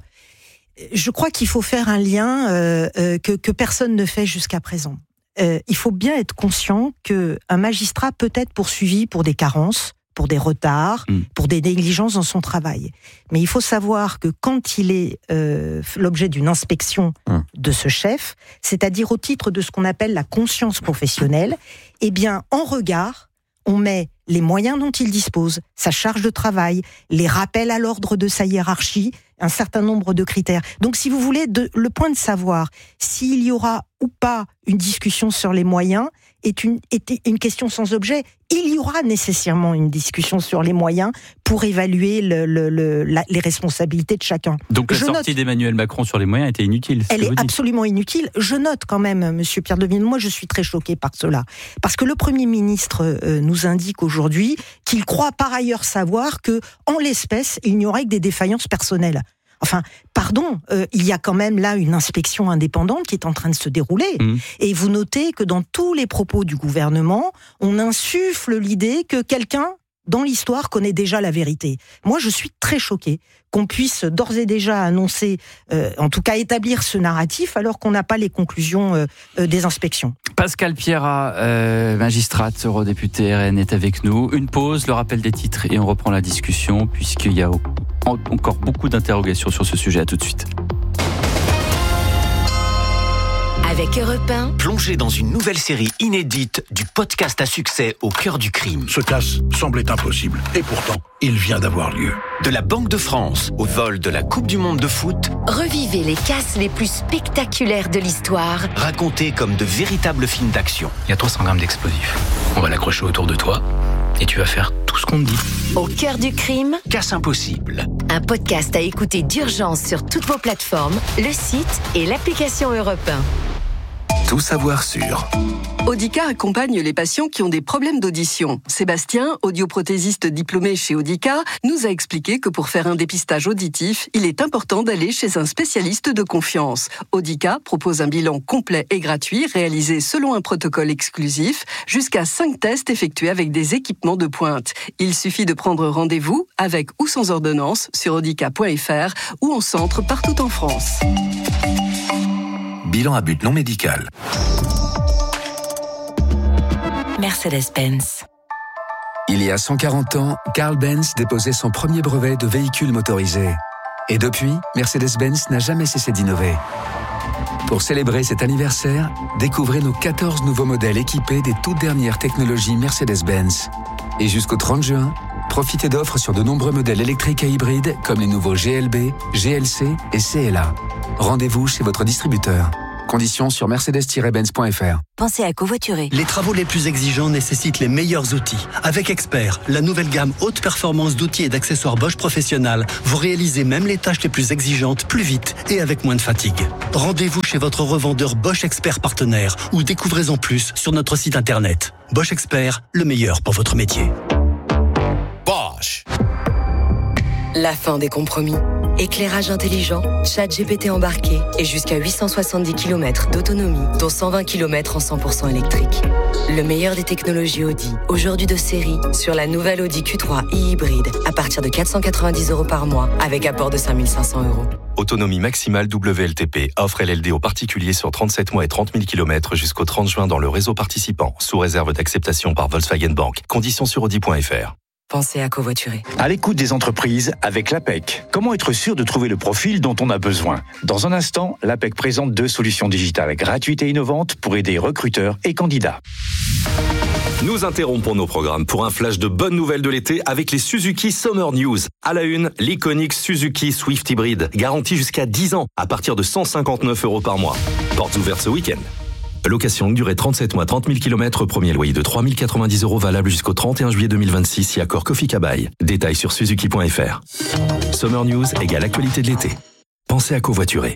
je crois qu'il faut faire un lien que personne ne fait jusqu'à présent. Il faut bien être conscient qu'un magistrat peut être poursuivi pour des carences, pour des retards, pour des négligences dans son travail. Mais il faut savoir que quand il est l'objet d'une inspection de ce chef, c'est-à-dire au titre de ce qu'on appelle la conscience professionnelle, eh bien, en regard, on met les moyens dont il dispose, sa charge de travail, les rappels à l'ordre de sa hiérarchie, un certain nombre de critères. Donc, si vous voulez, le point de savoir s'il y aura ou pas une discussion sur les moyens est une question sans objet. Il y aura nécessairement une discussion sur les moyens pour évaluer les responsabilités de chacun. Donc la sortie d'Emmanuel Macron sur les moyens était inutile. Elle est absolument inutile. Je note quand même, Monsieur Pierre Devine, moi je suis très choquée par cela. Parce que le Premier ministre nous indique aujourd'hui qu'il croit par ailleurs savoir que, en l'espèce, il n'y aurait que des défaillances personnelles. Enfin, pardon, il y a quand même là une inspection indépendante qui est en train de se dérouler. Et vous notez que dans tous les propos du gouvernement, on insuffle l'idée que quelqu'un, dans l'histoire, connaît déjà la vérité. Moi, je suis très choquée qu'on puisse d'ores et déjà annoncer, en tout cas établir ce narratif, alors qu'on n'a pas les conclusions des inspections. Pascal Pierrat, magistrate, eurodéputée RN, est avec nous. Une pause, le rappel des titres, et on reprend la discussion, puisqu'il y a encore beaucoup d'interrogations sur ce sujet. À tout de suite. Avec Europe 1, plongez dans une nouvelle série inédite du podcast à succès Au cœur du crime. Ce casse semblait impossible, et pourtant, il vient d'avoir lieu. De la Banque de France au vol de la Coupe du Monde de foot, revivez les casses les plus spectaculaires de l'histoire, racontés comme de véritables films d'action. Il y a 300 grammes d'explosifs. On va l'accrocher autour de toi, et tu vas faire tout ce qu'on te dit. Au cœur du crime, Casse impossible. Un podcast à écouter d'urgence sur toutes vos plateformes, le site et l'application Europe 1. Tout savoir sur Audica accompagne les patients qui ont des problèmes d'audition. Sébastien, audioprothésiste diplômé chez Audica, nous a expliqué que pour faire un dépistage auditif, il est important d'aller chez un spécialiste de confiance. Audica propose un bilan complet et gratuit réalisé selon un protocole exclusif, jusqu'à 5 tests effectués avec des équipements de pointe. Il suffit de prendre rendez-vous avec ou sans ordonnance sur audica.fr ou en centre partout en France. Bilan à but non médical. Mercedes-Benz. Il y a 140 ans, Carl Benz déposait son premier brevet de véhicule motorisé. Et depuis, Mercedes-Benz n'a jamais cessé d'innover. Pour célébrer cet anniversaire, découvrez nos 14 nouveaux modèles équipés des toutes dernières technologies Mercedes-Benz. Et jusqu'au 30 juin, profitez d'offres sur de nombreux modèles électriques et hybrides comme les nouveaux GLB, GLC et CLA. Rendez-vous chez votre distributeur. Conditions sur mercedes-benz.fr. Pensez à covoiturer. Les travaux les plus exigeants nécessitent les meilleurs outils. Avec Expert, la nouvelle gamme haute performance d'outils et d'accessoires Bosch Professionnal, vous réalisez même les tâches les plus exigeantes plus vite et avec moins de fatigue. Rendez-vous chez votre revendeur Bosch Expert partenaire ou découvrez-en plus sur notre site internet. Bosch Expert, le meilleur pour votre métier. Bosch. La fin des compromis. Éclairage intelligent, ChatGPT embarqué et jusqu'à 870 km d'autonomie, dont 120 km en 100% électrique. Le meilleur des technologies Audi, aujourd'hui de série, sur la nouvelle Audi Q3 e-hybride, à partir de 490 € par mois, avec apport de 5 500 €. Autonomie maximale WLTP, offre LLD aux particuliers sur 37 mois et 30 000 km jusqu'au 30 juin dans le réseau participant, sous réserve d'acceptation par Volkswagen Bank. Conditions sur Audi.fr. Pensez à covoiturer. À l'écoute des entreprises avec l'APEC. Comment être sûr de trouver le profil dont on a besoin ? Dans un instant, l'APEC présente 2 solutions digitales gratuites et innovantes pour aider recruteurs et candidats. Nous interrompons nos programmes pour un flash de bonnes nouvelles de l'été avec les Suzuki Summer News. À la une, l'iconique Suzuki Swift Hybrid, garantie jusqu'à 10 ans, à partir de 159 € par mois. Portes ouvertes ce week-end. Location longue durée 37 mois, 30 000 km, premier loyer de 3 090 € valable jusqu'au 31 juillet 2026 si accord Kofi Kabaï. Détails sur suzuki.fr. Summer News égale actualité de l'été. Pensez à covoiturer.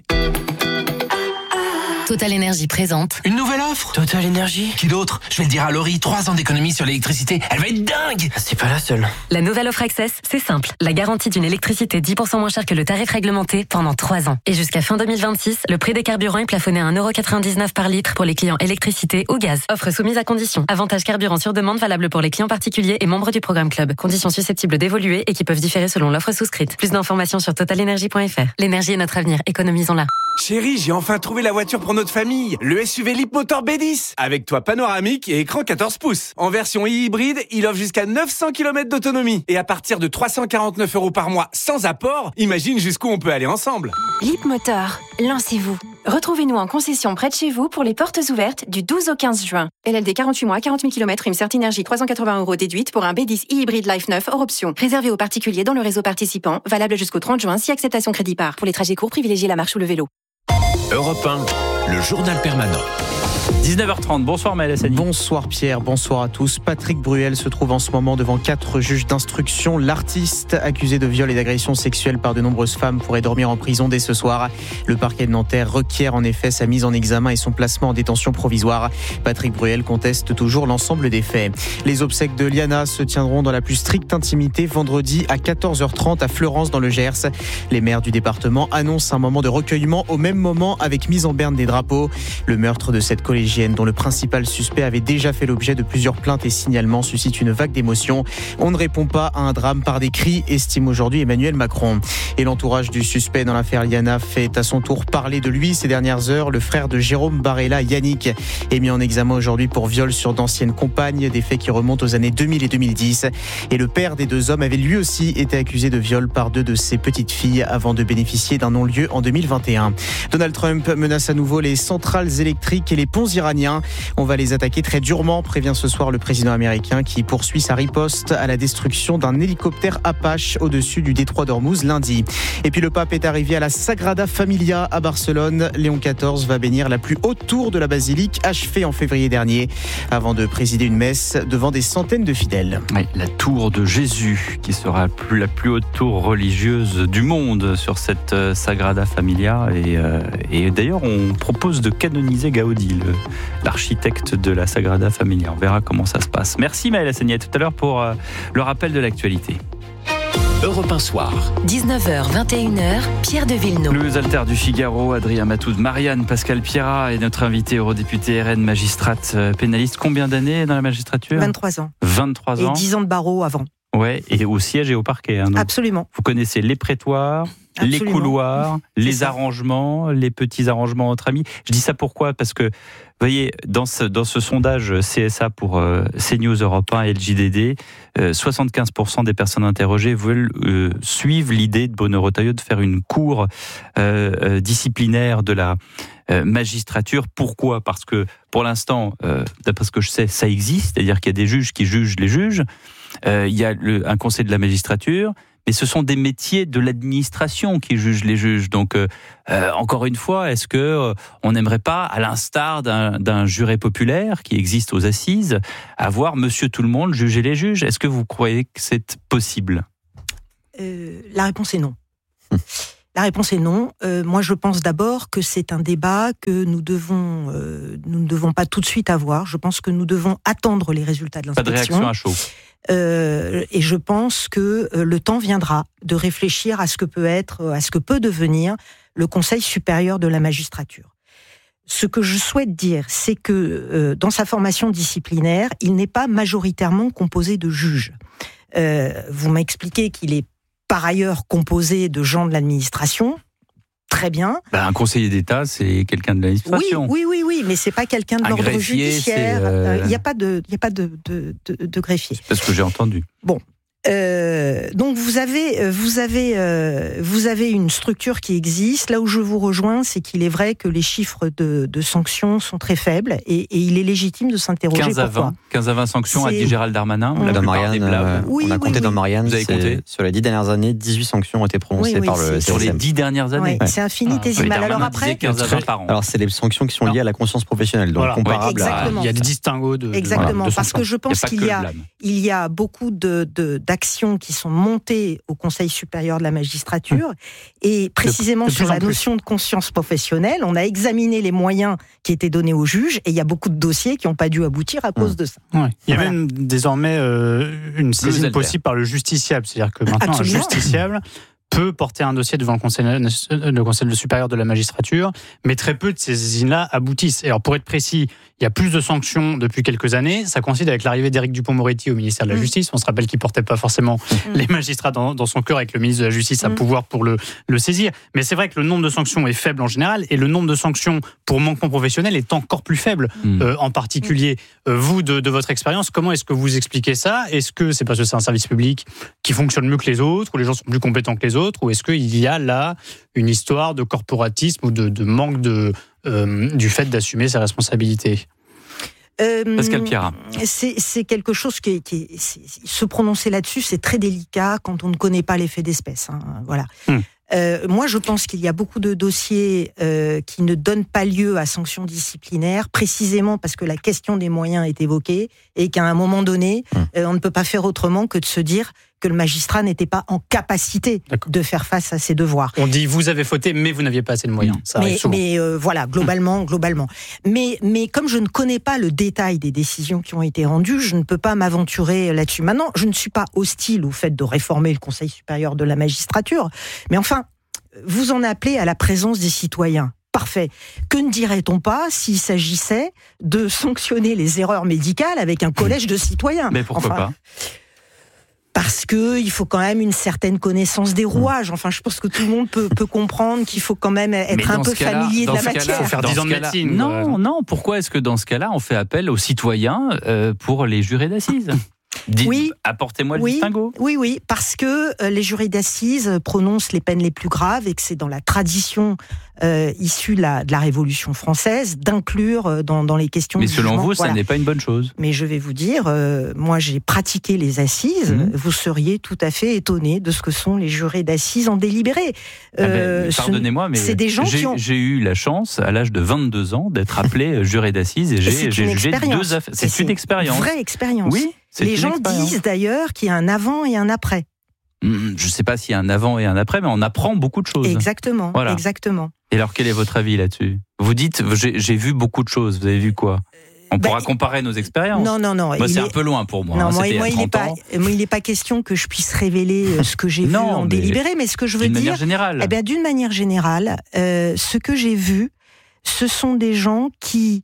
Total Énergie présente. Une nouvelle offre Total Énergie. Qui d'autre? Je vais le dire à Laurie, 3 ans d'économie sur l'électricité. Elle va être dingue. C'est pas la seule. La nouvelle offre Access, c'est simple. La garantie d'une électricité 10% moins chère que le tarif réglementé pendant 3 ans. Et jusqu'à fin 2026, le prix des carburants est plafonné à 1,99 € par litre pour les clients électricité ou gaz. Offre soumise à conditions. Avantage carburant sur demande valable pour les clients particuliers et membres du programme Club. Conditions susceptibles d'évoluer et qui peuvent différer selon l'offre souscrite. Plus d'informations sur totalenergie.fr. L'énergie est notre avenir. Économisons-la. Chérie, j'ai enfin trouvé la voiture pour notre famille. Le SUV Leapmotor B10. Avec toit panoramique et écran 14 pouces. En version e-hybride, il offre jusqu'à 900 km d'autonomie. Et à partir de 349 € par mois sans apport, imagine jusqu'où on peut aller ensemble. Leapmotor, lancez-vous. Retrouvez-nous en concession près de chez vous pour les portes ouvertes du 12 au 15 juin. LLD 48 mois, 40 000 km, une Certinergie 380 € déduite pour un B10 e-hybride Life 9 hors option. Réservé aux particuliers dans le réseau participant, valable jusqu'au 30 juin si acceptation crédit par. Pour les trajets courts, privilégiez la marche ou le vélo. Europe 1, le journal permanent. 19h30, bonsoir Maël Hassani. Bonsoir Pierre, bonsoir à tous. Patrick Bruel se trouve en ce moment devant 4 juges d'instruction. L'artiste, accusé de viol et d'agression sexuelle par de nombreuses femmes, pourrait dormir en prison dès ce soir. Le parquet de Nanterre requiert en effet sa mise en examen et son placement en détention provisoire. Patrick Bruel conteste toujours l'ensemble des faits. Les obsèques de Liana se tiendront dans la plus stricte intimité vendredi à 14h30 à Fleurance dans le Gers. Les maires du département annoncent un moment de recueillement au même moment avec mise en berne des drapeaux. Le meurtre de cette collégienne dont le principal suspect avait déjà fait l'objet de plusieurs plaintes et signalements suscite une vague d'émotion. On ne répond pas à un drame par des cris, estime aujourd'hui Emmanuel Macron. Et l'entourage du suspect dans l'affaire Liana fait à son tour parler de lui ces dernières heures. Le frère de Jérôme Barella, Yannick, est mis en examen aujourd'hui pour viol sur d'anciennes compagnes, des faits qui remontent aux années 2000 et 2010. Et le père des 2 hommes avait lui aussi été accusé de viol par 2 de ses petites filles avant de bénéficier d'un non-lieu en 2021. Donald Trump menace à nouveau les centrales électriques et les ponts iraniens. On va les attaquer très durement, prévient ce soir le président américain qui poursuit sa riposte à la destruction d'un hélicoptère Apache au-dessus du détroit d'Ormuz lundi. Et puis le pape est arrivé à la Sagrada Familia à Barcelone. Léon XIV va bénir la plus haute tour de la basilique, achevée en février dernier, avant de présider une messe devant des centaines de fidèles. Oui, la tour de Jésus, qui sera la plus haute tour religieuse du monde sur cette Sagrada Familia. Et d'ailleurs, on propose propose de canoniser Gaudi, l'architecte de la Sagrada Familia. On verra comment ça se passe. Merci Maëlle Assegny, à tout à l'heure pour le rappel de l'actualité. Europe 1 Soir. 19h, 21h, Pierre de Villeneuve. Les alters du Figaro, Adrien Matoud, Marianne, Pascal Pierrat et notre invité eurodéputé RN, magistrate pénaliste. Combien d'années dans la magistrature ? 23 ans. 23 ans. Et 10 ans de barreau avant. Ouais, et au siège et au parquet. Donc absolument. Vous connaissez les prétoires, les couloirs, les arrangements, les petits arrangements entre amis. Je dis ça pourquoi ? Parce que, vous voyez, dans ce sondage CSA pour CNews, Europe 1 et le JDD, 75% des personnes interrogées veulent suivre l'idée de Bruno Retailleau de faire une cour disciplinaire de la magistrature. Pourquoi ? Parce que, pour l'instant, d'après ce que je sais, ça existe, c'est-à-dire qu'il y a des juges qui jugent les juges. Il y a un conseil de la magistrature, mais ce sont des métiers de l'administration qui jugent les juges. Donc, encore une fois, est-ce que on n'aimerait pas, à l'instar d'un juré populaire qui existe aux assises, avoir Monsieur Tout-le-Monde juger les juges ? Est-ce que vous croyez que c'est possible ? La réponse est non. La réponse est non. Moi, je pense d'abord que c'est un débat que nous ne devons pas tout de suite avoir. Je pense que nous devons attendre les résultats de l'inspection. Pas de réaction à chaud. Et je pense que le temps viendra de réfléchir à ce que peut devenir le Conseil supérieur de la magistrature. Ce que je souhaite dire, c'est que dans sa formation disciplinaire, il n'est pas majoritairement composé de juges. Vous m'expliquez qu'il est par ailleurs composé de gens de l'administration. Très bien. Un conseiller d'État, c'est quelqu'un de l'administration. Oui, mais c'est pas quelqu'un de l'ordre judiciaire. Il n'y a pas de greffier. C'est ce que j'ai entendu. Bon. Donc vous avez une structure qui existe. Là où je vous rejoins, c'est qu'il est vrai que les chiffres de sanctions sont très faibles et il est légitime de s'interroger 15 à 20 sanctions, a dit Gérald Darmanin. Dans Marianne, on a compté dans Marianne. Vous avez compté ? Sur les 10 dernières années, 18 sanctions ont été prononcées par le CSM. Sur les 10 dernières années. C'est infinitésimal. Alors après, 15 à 20 par an. Alors c'est les sanctions qui sont liées à la conscience professionnelle, donc comparables à... Il y a des distinguos de exactement, parce que je pense qu'il y a beaucoup d'actions qui sont montées au Conseil supérieur de la magistrature, et précisément sur la notion de conscience professionnelle, on a examiné les moyens qui étaient donnés aux juges, et il y a beaucoup de dossiers qui n'ont pas dû aboutir à cause de ça. Ouais. Il y a même désormais une saisine possible par le justiciable, c'est-à-dire que maintenant un justiciable peut porter un dossier devant le Conseil supérieur de la magistrature, mais très peu de ces saisines-là aboutissent. Et alors, pour être précis, il y a plus de sanctions depuis quelques années. Ça coïncide avec l'arrivée d'Éric Dupond-Moretti au ministère de la Justice. On se rappelle qu'il ne portait pas forcément les magistrats dans son cœur, avec le ministre de la Justice à pouvoir pour le saisir. Mais c'est vrai que le nombre de sanctions est faible en général, et le nombre de sanctions pour manquement professionnel est encore plus faible. En particulier, vous, de votre expérience, comment est-ce que vous expliquez ça ? Est-ce que c'est parce que c'est un service public qui fonctionne mieux que les autres, où les gens sont plus compétents que les autres, ou est-ce qu'il y a là une histoire de corporatisme ou de manque du fait d'assumer ses responsabilités ? Pascal Pierrat. C'est quelque chose qui se prononcer là-dessus, c'est très délicat quand on ne connaît pas les faits d'espèce. Voilà. Moi, je pense qu'il y a beaucoup de dossiers qui ne donnent pas lieu à sanctions disciplinaires, précisément parce que la question des moyens est évoquée, et qu'à un moment donné, on ne peut pas faire autrement que de se dire que le magistrat n'était pas en capacité de faire face à ses devoirs. On dit vous avez fauté, mais vous n'aviez pas assez de moyens. Ça arrive souvent. Mais voilà, globalement. Mais comme je ne connais pas le détail des décisions qui ont été rendues, je ne peux pas m'aventurer là-dessus. Maintenant, je ne suis pas hostile au fait de réformer le Conseil supérieur de la magistrature, mais enfin, vous en appelez à la présence des citoyens. Parfait. Que ne dirait-on pas s'il s'agissait de sanctionner les erreurs médicales avec un collège de citoyens ? Mais pourquoi pas ? Parce que il faut quand même une certaine connaissance des rouages. Enfin, je pense que tout le monde peut comprendre qu'il faut quand même être un peu familier de la matière. Il faut faire 10 ans de médecine. Non. Pourquoi est-ce que dans ce cas-là, on fait appel aux citoyens pour les jurés d'assises ? Apportez-moi le distinguo. Oui, parce que les jurés d'assises prononcent les peines les plus graves, et que c'est dans la tradition issue de la Révolution française d'inclure dans les questions de jugement. Mais selon vous, ça n'est pas une bonne chose. Mais je vais vous dire, moi j'ai pratiqué les assises, vous seriez tout à fait étonné de ce que sont les jurés d'assises en délibéré. Pardonnez-moi, mais c'est des gens j'ai eu la chance, à l'âge de 22 ans, d'être appelé juré d'assises, et j'ai jugé 2 affaires. C'est une expérience. Une vraie expérience. Oui. Les gens disent d'ailleurs qu'il y a un avant et un après. Je ne sais pas s'il y a un avant et un après, mais on apprend beaucoup de choses. Exactement. Et alors, quel est votre avis là-dessus ? Vous dites, j'ai vu beaucoup de choses. Vous avez vu quoi ? On pourra comparer nos expériences. Non. Moi, c'est un peu loin pour moi. Non, moi, il n'est pas question que je puisse révéler ce que j'ai vu en délibéré, mais ce que je veux dire... D'une manière générale, ce que j'ai vu, ce sont des gens qui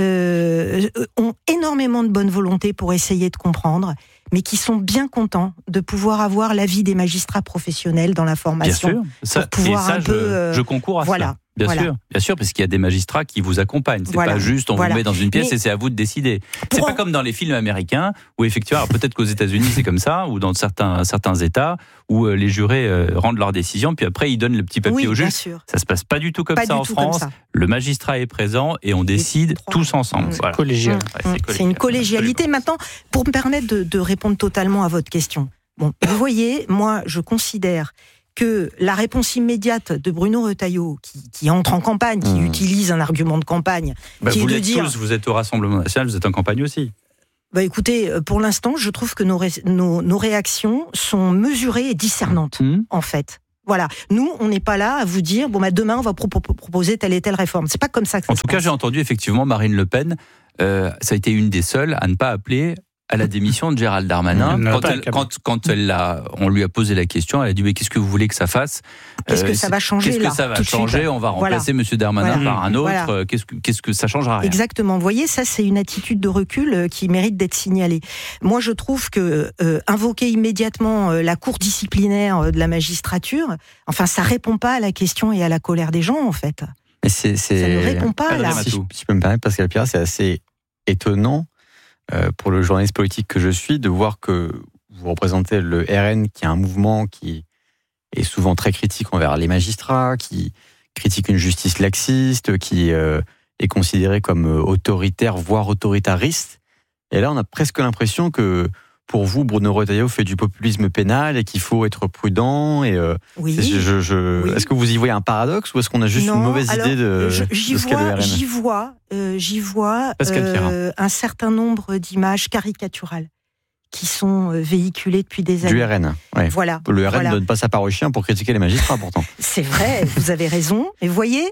ont énormément de bonne volonté pour essayer de comprendre, mais qui sont bien contents de pouvoir avoir l'avis des magistrats professionnels dans la formation. Bien sûr. Je concours à cela. Bien sûr, parce qu'il y a des magistrats qui vous accompagnent. C'est pas juste on vous met dans une pièce et c'est à vous de décider. C'est pas comme dans les films américains où effectivement, alors peut-être qu'aux États-Unis c'est comme ça, ou dans certains États où les jurés rendent leurs décisions, puis après ils donnent le petit papier au juge. Ça se passe pas du tout comme ça en France. Le magistrat est présent et on décide tous ensemble. Voilà. Collégial. C'est une collégialité. Maintenant, pour me permettre de répondre totalement à votre question. Bon, vous voyez, moi je considère que la réponse immédiate de Bruno Retailleau, qui entre en campagne, qui utilise un argument de campagne, qui vous est de l'êtes dire... tous, vous êtes au Rassemblement National, vous êtes en campagne aussi. Écoutez, pour l'instant, je trouve que nos réactions sont mesurées et discernantes, en fait. Voilà, nous, on n'est pas là à vous dire, demain, on va proposer telle et telle réforme. C'est pas comme ça que ça se passe. En tout cas, j'ai entendu effectivement Marine Le Pen, ça a été une des seules à ne pas appeler à la démission de Gérald Darmanin. Quand on lui a posé la question, elle a dit mais qu'est-ce que vous voulez que ça fasse ? Qu'est-ce que ça va changer là ? Qu'est-ce que ça va changer ? On va remplacer M. Darmanin par un autre. Voilà. Qu'est-ce que ça changera rien ? Exactement. Vous voyez, ça c'est une attitude de recul qui mérite d'être signalée. Moi, je trouve que invoquer immédiatement la cour disciplinaire de la magistrature, ça répond pas à la question et à la colère des gens en fait. Mais ça ne répond pas là. Si je peux me permettre, Pascal Pirrat, c'est assez étonnant. Pour le journaliste politique que je suis, de voir que vous représentez le RN, qui est un mouvement qui est souvent très critique envers les magistrats, qui critique une justice laxiste, qui est considéré comme autoritaire, voire autoritariste. Et là, on a presque l'impression que, pour vous, Bruno Retailleau fait du populisme pénal et qu'il faut être prudent. Et oui. Est-ce que vous y voyez un paradoxe ou est-ce qu'on a juste une mauvaise idée de ce qu'est le RN ? J'y vois un certain nombre d'images caricaturales qui sont véhiculées depuis des années. Du RN, ouais. Voilà. Le RN ne donne pas sa part au chien pour critiquer les magistrats, pourtant. C'est vrai, vous avez raison. Et vous voyez,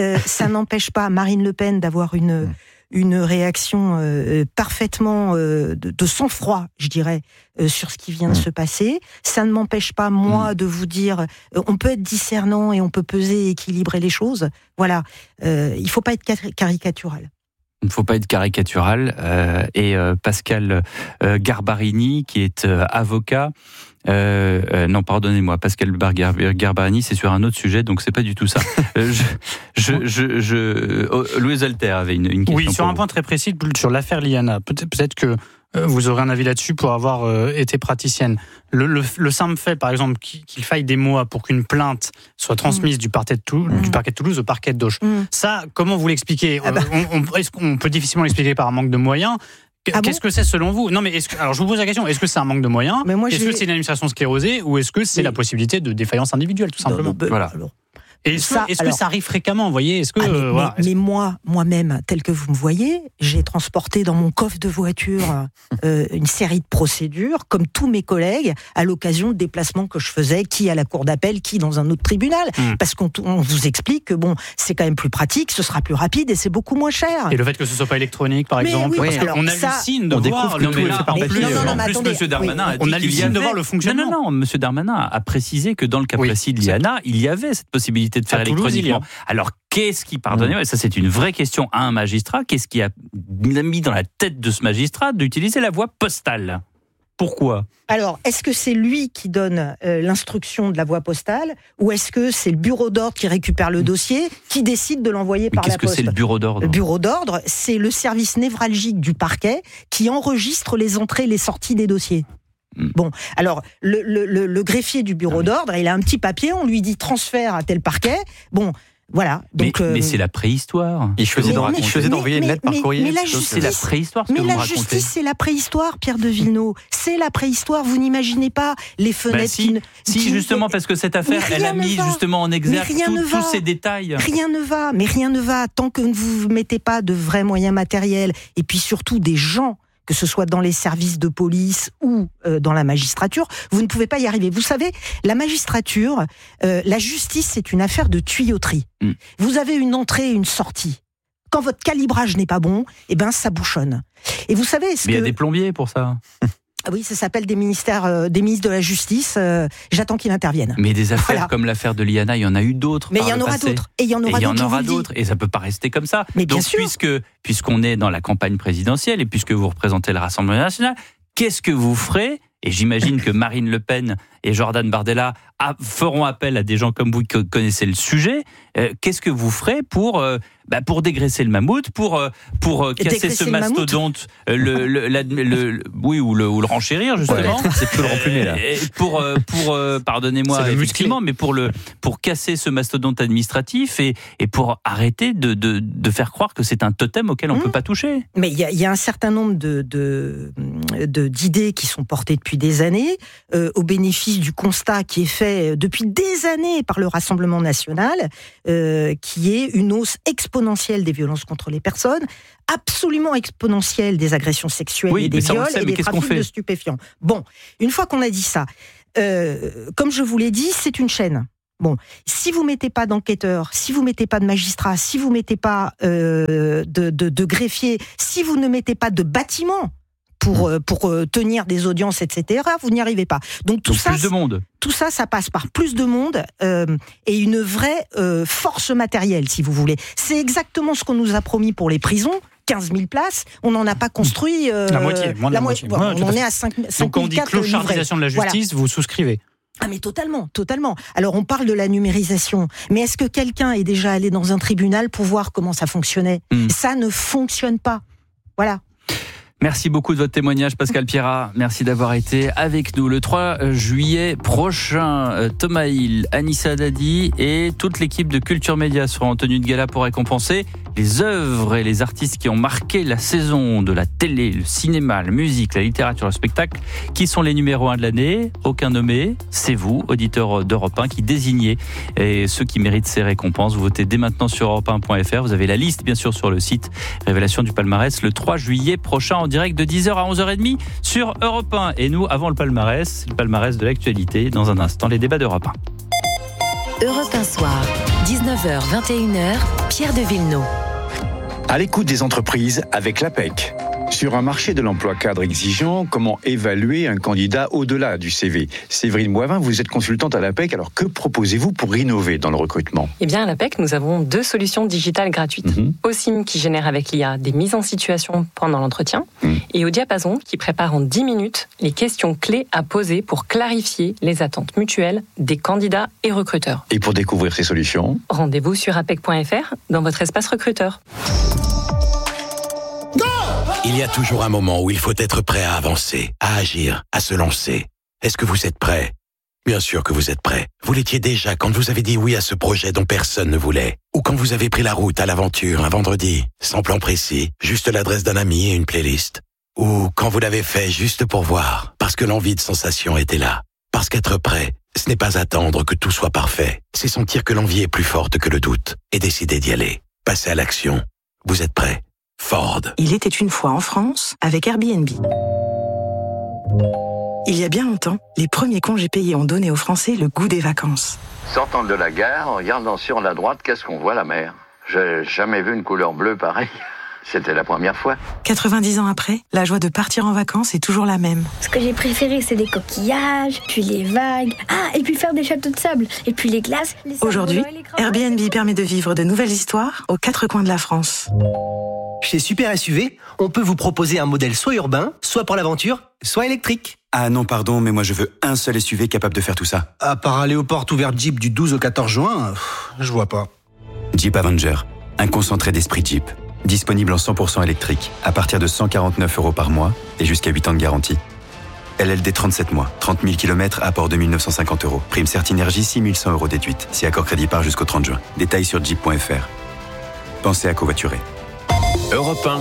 ça n'empêche pas Marine Le Pen d'avoir une réaction parfaitement de sang-froid, je dirais, sur ce qui vient de se passer. Ça ne m'empêche pas, moi, de vous dire, on peut être discernant et on peut peser et équilibrer les choses. Voilà, il ne faut pas être caricatural. Il ne faut pas être caricatural. Et Pascal Garbarini, qui est avocat... non, pardonnez-moi, Pascal Garbarini, c'est sur un autre sujet, donc c'est pas du tout ça. Louis Alter avait une question. Oui, sur un point très précis, sur l'affaire Liana. Peut-être que vous aurez un avis là-dessus pour avoir été praticienne. Le simple fait, par exemple, qu'il faille des mois pour qu'une plainte soit transmise du parquet de Toulouse au parquet de Auch. Ça, comment vous l'expliquez ? Est-ce qu'on peut difficilement l'expliquer par un manque de moyens ? Qu'est-ce que c'est selon vous ? Non, mais alors je vous pose la question, est-ce que c'est un manque de moyens ? Est-ce que c'est une administration sclérosée ou est-ce que c'est la possibilité de défaillance individuelle, tout simplement ? Voilà. Est-ce que ça arrive fréquemment, vous voyez ? Mais moi-même, tel que vous me voyez, j'ai transporté dans mon coffre de voiture une série de procédures, comme tous mes collègues, à l'occasion de déplacements que je faisais, qui à la cour d'appel, qui dans un autre tribunal. Parce qu'on vous explique que c'est quand même plus pratique, ce sera plus rapide et c'est beaucoup moins cher. Et le fait que ce soit pas électronique, par exemple, parce qu'on hallucine de voir... En plus, M. Darmanin a dit qu'il y avait... de voir le fonctionnement. Non, M. Darmanin a précisé que dans le cas précis de Liana, il y avait cette possibilité de faire électroniquement. Alors, qu'est-ce qui, pardonnez-moi, ça c'est une vraie question à un magistrat, qu'est-ce qui a mis dans la tête de ce magistrat d'utiliser la voie postale ? Pourquoi ? Alors, est-ce que c'est lui qui donne l'instruction de la voie postale ou est-ce que c'est le bureau d'ordre qui récupère le dossier, qui décide de l'envoyer par la poste ? Qu'est-ce que c'est le bureau d'ordre ? Le bureau d'ordre, c'est le service névralgique du parquet qui enregistre les entrées et les sorties des dossiers. Bon, alors, le greffier du bureau d'ordre, il a un petit papier, on lui dit transfert à tel parquet. Bon, voilà. Donc, mais c'est la préhistoire. Il choisit d'envoyer une lettre par courrier. Mais la justice, c'est la préhistoire. Mais la justice, c'est la préhistoire, Pierre de Villeneuve. C'est la préhistoire. Vous n'imaginez pas les fenêtres. Si, justement, parce que cette affaire, elle a mis justement en exergue tous ces détails. Rien ne va tant que vous ne mettez pas de vrais moyens matériels et puis surtout des gens que ce soit dans les services de police ou dans la magistrature, vous ne pouvez pas y arriver. Vous savez, la magistrature, la justice, c'est une affaire de tuyauterie. Vous avez une entrée et une sortie. Quand votre calibrage n'est pas bon, eh ben ça bouchonne. Et vous savez, mais il y a des plombiers pour ça. Oui, ça s'appelle des ministres de la Justice. J'attends qu'ils interviennent. Mais des affaires comme l'affaire de Liana, il y en a eu d'autres. Mais il y en aura d'autres. Et il y en aura d'autres. Et ça peut pas rester comme ça. Mais donc, bien sûr. puisqu'on est dans la campagne présidentielle et puisque vous représentez le Rassemblement national, qu'est-ce que vous ferez ? Et j'imagine que Marine Le Pen et Jordan Bardella feront appel à des gens comme vous qui connaissez le sujet. Qu'est-ce que vous ferez pour dégraisser le mammouth, pour casser ce mastodonte, ou le renchérir justement. Ouais, c'est plus le remplumer là. Pardonnez-moi effectivement, mais pour casser ce mastodonte administratif et pour arrêter de faire croire que c'est un totem auquel on peut pas toucher. Mais il y a un certain nombre d'idées qui sont portées depuis des années, au bénéfice du constat qui est fait depuis des années par le Rassemblement national, qui est une hausse exponentielle des violences contre les personnes, absolument exponentielle des agressions sexuelles et des viols et des trafics de stupéfiants. Bon, une fois qu'on a dit ça, comme je vous l'ai dit, c'est une chaîne. Bon, si vous mettez pas d'enquêteurs, si vous mettez pas de magistrats, si vous mettez pas de greffiers, si vous ne mettez pas de bâtiments pour tenir des audiences, etc., vous n'y arrivez pas. Donc tout ça, plus de monde. Tout ça, ça passe par plus de monde et une vraie force matérielle, si vous voulez. C'est exactement ce qu'on nous a promis pour les prisons. 15 000 places, on n'en a pas construit... la moitié, moins de la moitié. Bon, on en est à 5 000. Donc quand on dit clochardisation de la justice, vous souscrivez ? Ah mais totalement. Alors on parle de la numérisation, mais est-ce que quelqu'un est déjà allé dans un tribunal pour voir comment ça fonctionnait ? Ça ne fonctionne pas. Voilà. Merci beaucoup de votre témoignage, Pascal Pierrat. Merci d'avoir été avec nous. Le 3 juillet prochain, Thomas Hill, Anissa Dadi et toute l'équipe de Culture Média seront en tenue de gala pour récompenser les œuvres et les artistes qui ont marqué la saison de la télé, le cinéma, la musique, la littérature, le spectacle. Qui sont les numéros 1 de l'année ? Aucun nommé. C'est vous, auditeurs d'Europe 1, qui désignez ceux qui méritent ces récompenses. Vous votez dès maintenant sur europe1.fr. Vous avez la liste, bien sûr, sur le site Révélation du palmarès le 3 juillet prochain en direct de 10h à 11h30 sur Europe 1. Et nous, avant le palmarès de l'actualité, dans un instant, les débats d'Europe 1. Europe 1 soir, 19h, 21h, Pierre de Villeneuve. À l'écoute des entreprises avec l'APEC. Sur un marché de l'emploi cadre exigeant, comment évaluer un candidat au-delà du CV ? Séverine Boivin, vous êtes consultante à l'APEC, alors que proposez-vous pour innover dans le recrutement ? Eh bien, à l'APEC, nous avons 2 solutions digitales gratuites. OSIM qui génère avec l'IA des mises en situation pendant l'entretien et au Diapason qui prépare en 10 minutes les questions clés à poser pour clarifier les attentes mutuelles des candidats et recruteurs. Et pour découvrir ces solutions ? Rendez-vous sur apec.fr dans votre espace recruteur. Il y a toujours un moment où il faut être prêt à avancer, à agir, à se lancer. Est-ce que vous êtes prêt ? Bien sûr que vous êtes prêt. Vous l'étiez déjà quand vous avez dit oui à ce projet dont personne ne voulait. Ou quand vous avez pris la route à l'aventure un vendredi, sans plan précis, juste l'adresse d'un ami et une playlist. Ou quand vous l'avez fait juste pour voir, parce que l'envie de sensation était là. Parce qu'être prêt, ce n'est pas attendre que tout soit parfait. C'est sentir que l'envie est plus forte que le doute et décider d'y aller. Passer à l'action. Vous êtes prêt ? Ford. Il était une fois en France avec Airbnb. Il y a bien longtemps, les premiers congés payés ont donné aux Français le goût des vacances. Sortant de la gare, en regardant sur la droite, qu'est-ce qu'on voit ? La mer. J'ai jamais vu une couleur bleue pareille. C'était la première fois. 90 ans après, la joie de partir en vacances est toujours la même. Ce que j'ai préféré, c'est les coquillages, puis les vagues. Ah, et puis faire des châteaux de sable, et puis les glaces. Aujourd'hui, Airbnb permet de vivre de nouvelles histoires aux 4 coins de la France. Chez Super SUV, on peut vous proposer un modèle soit urbain, soit pour l'aventure, soit électrique. Ah non, pardon, mais moi je veux un seul SUV capable de faire tout ça. À part aller aux portes ouvertes Jeep du 12 au 14 juin, je vois pas. Jeep Avenger, un concentré d'esprit Jeep. Disponible en 100% électrique, à partir de 149 € par mois et jusqu'à 8 ans de garantie. LLD 37 mois, 30 000 km, apport 2 950 €. Prime Certinergie, 6 100 € déduite. Si accord crédit part jusqu'au 30 juin. Détails sur jeep.fr. Pensez à covoiturer. Europe 1.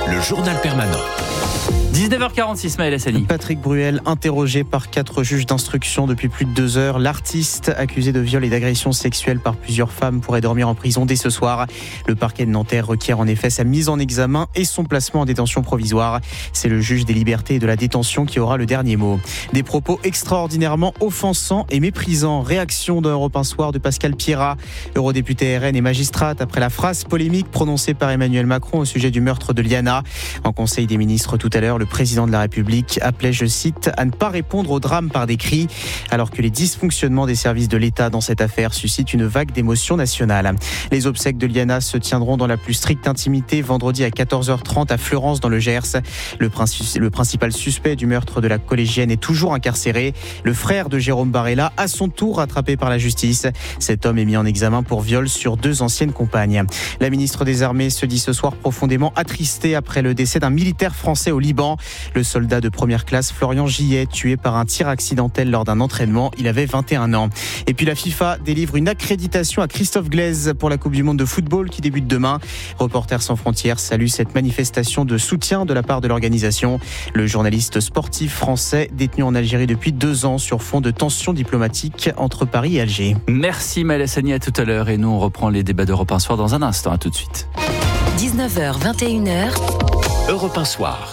le journal permanent. 19h46, Maël Hassani. Patrick Bruel, interrogé par 4 juges d'instruction depuis plus de 2 heures. L'artiste, accusé de viol et d'agression sexuelle par plusieurs femmes, pourrait dormir en prison dès ce soir. Le parquet de Nanterre requiert en effet sa mise en examen et son placement en détention provisoire. C'est le juge des libertés et de la détention qui aura le dernier mot. Des propos extraordinairement offensants et méprisants. Réaction d'Europe 1 Soir de Pascal Pierrat, eurodéputée RN et magistrate, après la phrase polémique prononcée par Emmanuel Macron au sujet du meurtre de Liana. En Conseil des ministres tout à l'heure, le président de la République appelait, je cite, à ne pas répondre au drame par des cris, alors que les dysfonctionnements des services de l'État dans cette affaire suscitent une vague d'émotion nationale. Les obsèques de Liana se tiendront dans la plus stricte intimité vendredi à 14h30 à Fleurance dans le Gers. Le principal suspect du meurtre de la collégienne est toujours incarcéré. Le frère de Jérôme Barella, à son tour rattrapé par la justice. Cet homme est mis en examen pour viol sur 2 anciennes compagnes. La ministre des Armées se dit ce soir profondément attristée après le décès d'un militaire français au Liban. Le soldat de première classe Florian Gillet, tué par un tir accidentel lors d'un entraînement. Il avait 21 ans. Et puis la FIFA délivre une accréditation à Christophe Glaise pour la Coupe du Monde de football qui débute demain. Reporters sans frontières salue cette manifestation de soutien de la part de l'organisation. Le journaliste sportif français détenu en Algérie depuis 2 ans sur fond de tensions diplomatiques entre Paris et Alger. Merci Maël Hassani, à tout à l'heure. Et nous on reprend les débats d'Europe 1 Soir dans un instant. À tout de suite. 19h, 21h. Europe 1 Soir.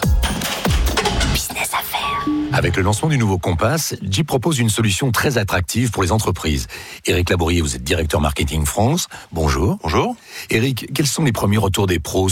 Avec le lancement du nouveau Compass, Jeep propose une solution très attractive pour les entreprises. Éric Labourier, vous êtes directeur marketing France. Bonjour. Bonjour. Éric, quels sont les premiers retours des pros